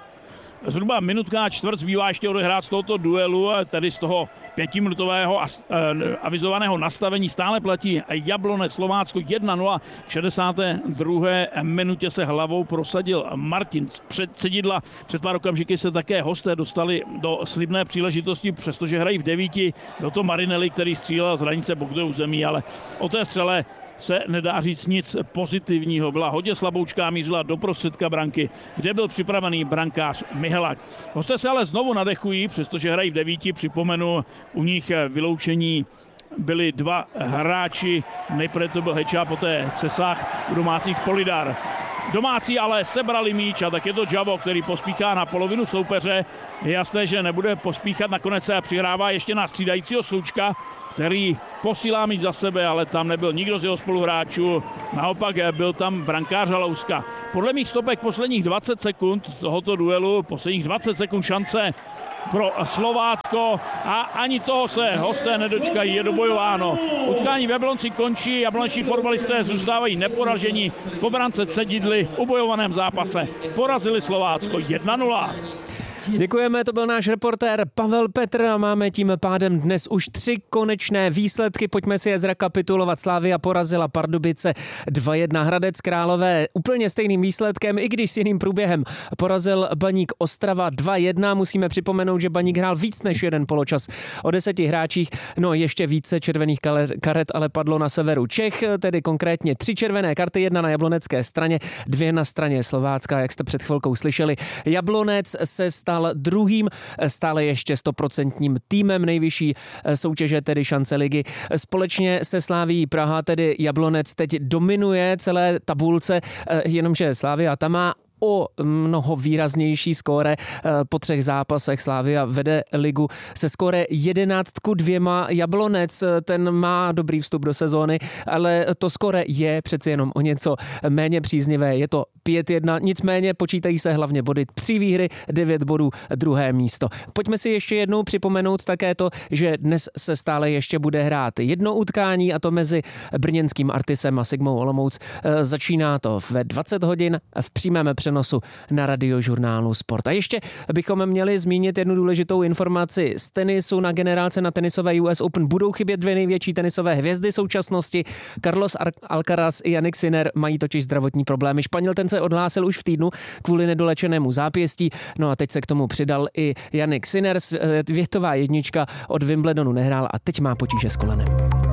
Zhruba minutka a čtvrt zbývá ještě odehrát z tohoto duelu, tedy z toho pětiminutového avizovaného nastavení stále platí Jablonec Slovácko jedna nula. V šedesáté druhé minutě se hlavou prosadil Martin před Cedidla. Před pár okamžiky se také hosté dostali do slibné příležitosti, přestože hrají v devíti. Byl to Marinelli, který střílel z hranice bokového zemí, ale o té střele se nedá říct nic pozitivního. Byla hodně slaboučká, mířila do prostředka branky, kde byl připravený brankář Mihelak. Hosté se ale znovu nadechují, přestože hrají v devíti. Připomenu, u nich vyloučení byli dva hráči. Nejprve to byl Heča, poté Cesách, u domácích Polidar. Domácí ale sebrali míč a tak je to Javo, který pospíchá na polovinu soupeře. Je jasné, že nebude pospíchat, nakonec se přihrává ještě na střídajícího Slučka, který posílá míč za sebe, ale tam nebyl nikdo z jeho spoluhráčů. Naopak byl tam brankář Halouska. Podle mých stopek posledních dvacet sekund tohoto duelu, posledních dvacet sekund šance pro Slovácko a ani toho se hosté nedočkají, je dobojováno. Utkání v Jablonci končí, jabloneční fotbalisté zůstávají neporaženi. Po brance Cedidly v ubojovaném zápase porazili Slovácko jedna nula. Děkujeme, to byl náš reportér Pavel Petr a máme tím pádem dnes už tři konečné výsledky. Pojďme si je zrekapitulovat. Slavia porazila Pardubice dva jedna. Hradec Králové úplně stejným výsledkem, i když s jiným průběhem porazil Baník Ostrava dva jedna. Musíme připomenout, že Baník hrál víc než jeden poločas o deseti hráčích. No ještě více červených karet ale padlo na severu Čech, tedy konkrétně tři červené karty, jedna na jablonecké straně, dvě na straně Slovácka, jak jste před chvilkou slyšeli. Jablonec se stal druhým stále ještě stoprocentním týmem nejvyšší soutěže, tedy šance ligy. Společně se Slavií Praha, tedy Jablonec, teď dominuje celé tabulce, jenomže Slavia tam má o mnoho výraznější skóre. Po třech zápasech Slavia vede ligu se skóre jedenáct ku dvěma. Jablonec, ten má dobrý vstup do sezóny, ale to skóre je přeci jenom o něco méně příznivé. Je to pět jedna, nicméně počítají se hlavně body. Tři výhry, devět bodů, druhé místo. Pojďme si ještě jednou připomenout také to, že dnes se stále ještě bude hrát jedno utkání, a to mezi brněnským Artisem a Sigmou Olomouc. Začíná to ve dvacet hodin v přímém přenosu na Radiožurnálu Sport. A ještě bychom měli zmínit jednu důležitou informaci z tenisu. Na generálce na tenisové U S Open budou chybět dvě největší tenisové hvězdy současnosti. Carlos Alcaraz i Jannik Sinner mají totiž zdravotní problémy. Španěl ten se odhlásil už v týdnu kvůli nedolečenému zápěstí. No a teď se k tomu přidal i Jannik Sinner. Větová jednička od Wimbledonu nehrál a teď má potíže s kolenem.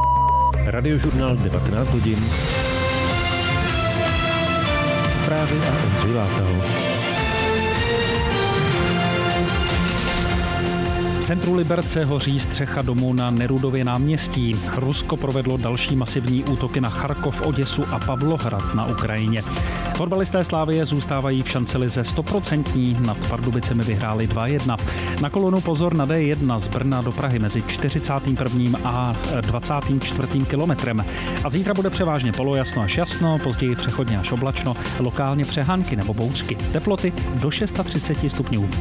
Radiožurnál devatenáct hodin. Zprávy a Ondřej Váltaho. V centru Liberce hoří střecha domu na Nerudově náměstí. Rusko provedlo další masivní útoky na Charkov, Oděsu a Pavlohrad na Ukrajině. Fotbalisté Slavie zůstávají v šance lize stoprocentní, nad Pardubicemi vyhráli dva jedna. Na kolonu pozor na D jedna z Brna do Prahy mezi čtyřicátým prvním a dvacátým čtvrtým kilometrem. A zítra bude převážně polojasno až jasno, později přechodně až oblačno, lokálně přehánky nebo bouřky. Teploty do třicet šest stupňů.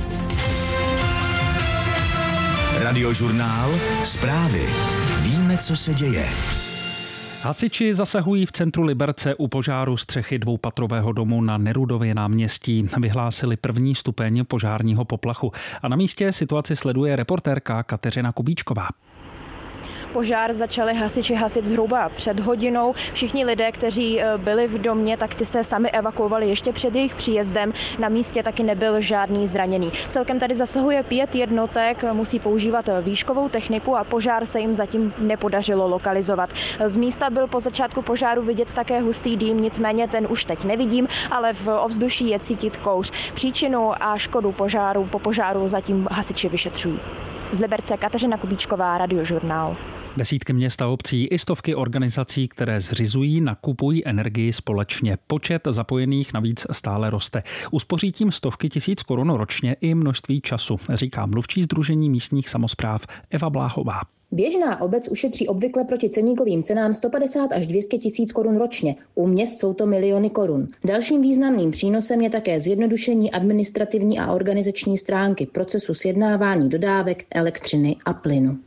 Radiožurnál, zprávy. Víme, co se děje. Hasiči zasahují v centru Liberce u požáru střechy dvoupatrového domu na Nerudově náměstí. Vyhlásili první stupeň požárního poplachu. A na místě situaci sleduje reportérka Kateřina Kubíčková. Požár začali hasiči hasit zhruba před hodinou. Všichni lidé, kteří byli v domě, tak ty se sami evakuovali ještě před jejich příjezdem. Na místě taky nebyl žádný zraněný. Celkem tady zasahuje pět jednotek, musí používat výškovou techniku a požár se jim zatím nepodařilo lokalizovat. Z místa byl po začátku požáru vidět také hustý dým, nicméně ten už teď nevidím, ale v ovzduší je cítit kouř. Příčinu a škodu požáru po požáru zatím hasiči vyšetřují. Z Liberce Kateřina Kubíčková, Radiožurnál. Desítky měst a obcí i stovky organizací, které zřizují, nakupují energii společně. Počet zapojených navíc stále roste. Uspoří tím stovky tisíc korun ročně i množství času, říká mluvčí Sdružení místních samospráv Eva Bláhová. Běžná obec ušetří obvykle proti ceníkovým cenám sto padesát až dvě stě tisíc korun ročně. U měst jsou to miliony korun. Dalším významným přínosem je také zjednodušení administrativní a organizační stránky procesu sjednávání dodávek elektřiny a plynu.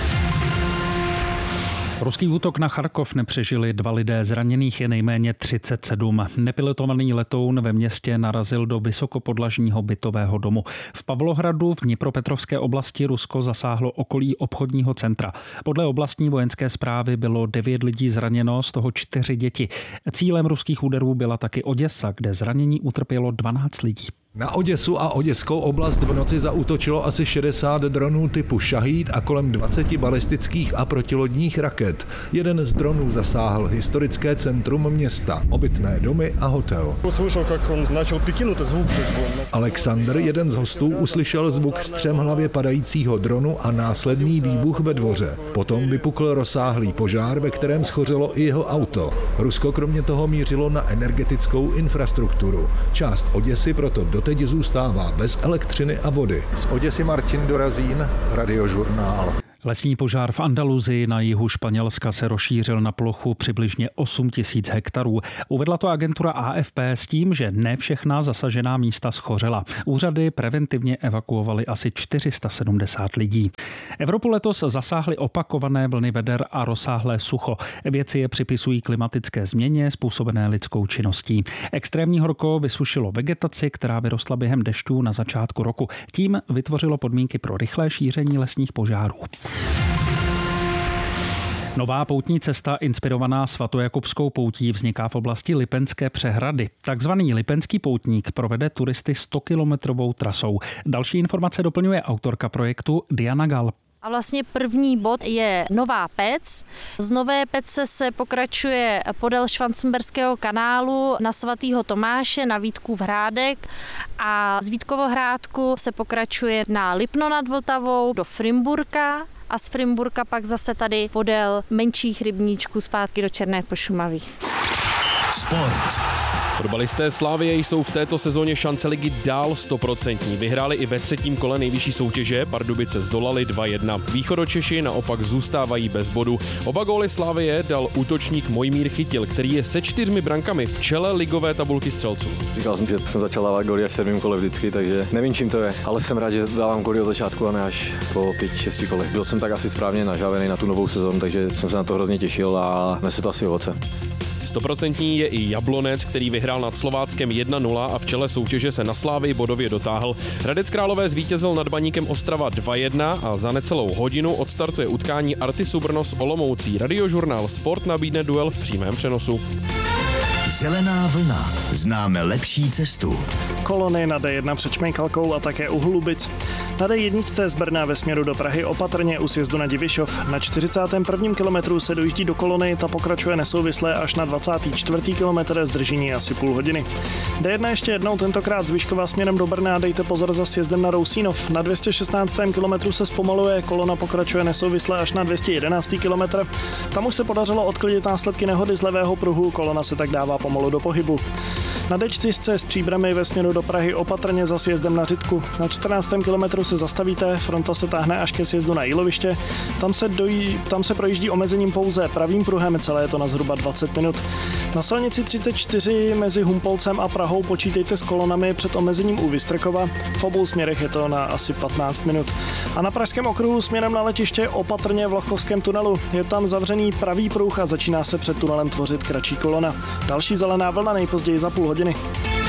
Ruský útok na Charkov nepřežili dva lidé, zraněných je nejméně třicet sedm. Nepilotovaný letoun ve městě narazil do vysokopodlažního bytového domu. V Pavlohradu v Dnipropetrovské oblasti Rusko zasáhlo okolí obchodního centra. Podle oblastní vojenské správy bylo devět lidí zraněno, z toho čtyři děti. Cílem ruských úderů byla taky Oděsa, kde zranění utrpělo dvanáct lidí. Na Oděsu a oděskou oblast v noci zaútočilo asi šedesát dronů typu Šahíd a kolem dvacet balistických a protilodních raket. Jeden z dronů zasáhl historické centrum města, obytné domy a hotel. Alexandr, jeden z hostů, uslyšel zvuk střemhlavě padajícího dronu a následný výbuch ve dvoře. Potom vypukl rozsáhlý požár, ve kterém schořelo i jeho auto. Rusko kromě toho mířilo na energetickou infrastrukturu. Část Oděsy proto do teď zůstává bez elektřiny a vody. Z Oděsy Martin Dorazín, Radiožurnál. Lesní požár v Andaluzii na jihu Španělska se rozšířil na plochu přibližně osm tisíc hektarů. Uvedla to agentura A F P s tím, že ne všechna zasažená místa schořela. Úřady preventivně evakuovaly asi čtyři sta sedmdesát lidí. Evropu letos zasáhly opakované vlny veder a rozsáhlé sucho. Vědci je připisují klimatické změně způsobené lidskou činností. Extrémní horko vysušilo vegetaci, která vyrostla během dešťů na začátku roku. Tím vytvořilo podmínky pro rychlé šíření lesních požárů. Nová poutní cesta inspirovaná svatojakubskou poutí vzniká v oblasti Lipenské přehrady. Takzvaný Lipenský poutník provede turisty stokilometrovou trasou. Další informace doplňuje autorka projektu Diana Gal. A vlastně první bod je Nová Pec. Z Nové Pece se pokračuje podél Švancemberského kanálu na svatého Tomáše, na Vítkův Hrádek a z Vítkovohrádku se pokračuje na Lipno nad Vltavou do Frimburka a z Frimburka pak zase tady podél menších rybníčků zpátky do Černé Pošumaví. Sport. Fotbalisté Slavie jsou v této sezóně šance ligy dál stoprocentní. Vyhráli i ve třetím kole nejvyšší soutěže, Pardubice zdolali dva jedna. Východočeši naopak zůstávají bez bodu. Oba góly Slavie dal útočník Mojmír Chytil, který je se čtyřmi brankami v čele ligové tabulky střelců. Říkal jsem, že jsem začal dávat góly až v sedmém kole vždycky, takže nevím, čím to je, ale jsem rád, že dávám góly od začátku a ne až po pěti, šesti kolech. Byl jsem tak asi správně nažávený na tu novou sezónu, takže jsem se na to hrozně těšil a nese to asi ovoce. Stoprocentní je i Jablonec, který vyhrál nad Slováckem jedna nula a v čele soutěže se na Slávii bodově dotáhl. Hradec Králové zvítězil nad Baníkem Ostrava dva jedna a za necelou hodinu odstartuje utkání Artisu Brno s Olomoucí. Radiožurnál Sport nabídne duel v přímém přenosu. Zelená vlna. Známe lepší cestu. Kolony na D jedna před Šmejkalkou a také u Hlubic. Na D jedna z Brna ve směru do Prahy opatrně u sjezdu na Divišov. Na čtyřicátém prvním kilometru se dojíždí do kolony, ta pokračuje nesouvisle až na dvacátém čtvrtém kilometru, zdržení asi půl hodiny. D jedna ještě jednou, tentokrát z Vyškova směrem do Brna, dejte pozor za sjezdem na Rousínov. Na dvě stě šestnáctém kilometru se zpomaluje, kolona pokračuje nesouvisle až na dvě stě jedenáctém kilometru. Tam už se podařilo odklidit následky nehody z levého pruhu, kolona se tak dává pomalu do pohybu. Na D čtyři s Příbrami ve směru do Prahy opatrně za sjezdem na Řitku. Na čtrnáctém kilometru se zastavíte, fronta se táhne až ke sjezdu na Jíloviště. Tam se, dojí, tam se projíždí omezením pouze pravým pruhem, celé je to na zhruba dvacet minut. Na silnici třicet čtyři mezi Humpolcem a Prahou počítejte s kolonami před omezením u Vystrkova. V obou směrech je to na asi patnáct minut. A na pražském okruhu směrem na letiště opatrně v Lachovském tunelu. Je tam zavřený pravý pruh a začíná se před tunelem tvořit kratší kolona. Další zelená vlna nejpozději za půl hodiny.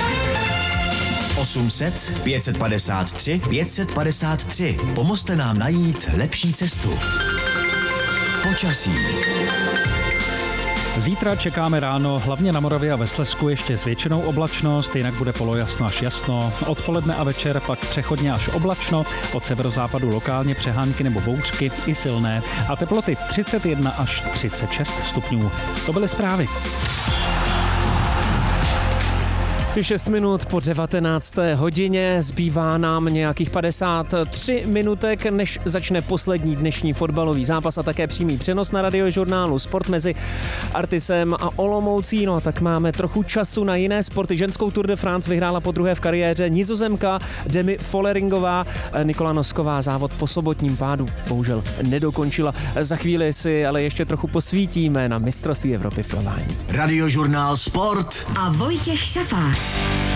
osm set, pět set padesát tři, pět set padesát tři. Pomozte nám najít lepší cestu. Počasí. Zítra čekáme ráno hlavně na Moravě a ve Slezsku ještě zvětšenou oblačnost, jinak bude polojasno až jasno. Odpoledne a večer pak přechodně až oblačno, od severozápadu lokálně přehánky nebo bouřky i silné a teploty třicet jedna až třicet šest stupňů. To byly zprávy. šest minut po devatenácté hodině, zbývá nám nějakých padesát tři minutek, než začne poslední dnešní fotbalový zápas a také přímý přenos na Radiožurnálu Sport mezi Artisem a Olomoucí. No a tak máme trochu času na jiné sporty. Ženskou Tour de France vyhrála podruhé v kariéře Nizozemka Demi Volleringová. Nikola Nosková závod po sobotním pádu bohužel nedokončila. Za chvíli si ale ještě trochu posvítíme na mistrovství Evropy v plavání. Radiožurnál Sport a Vojtěch Šafář.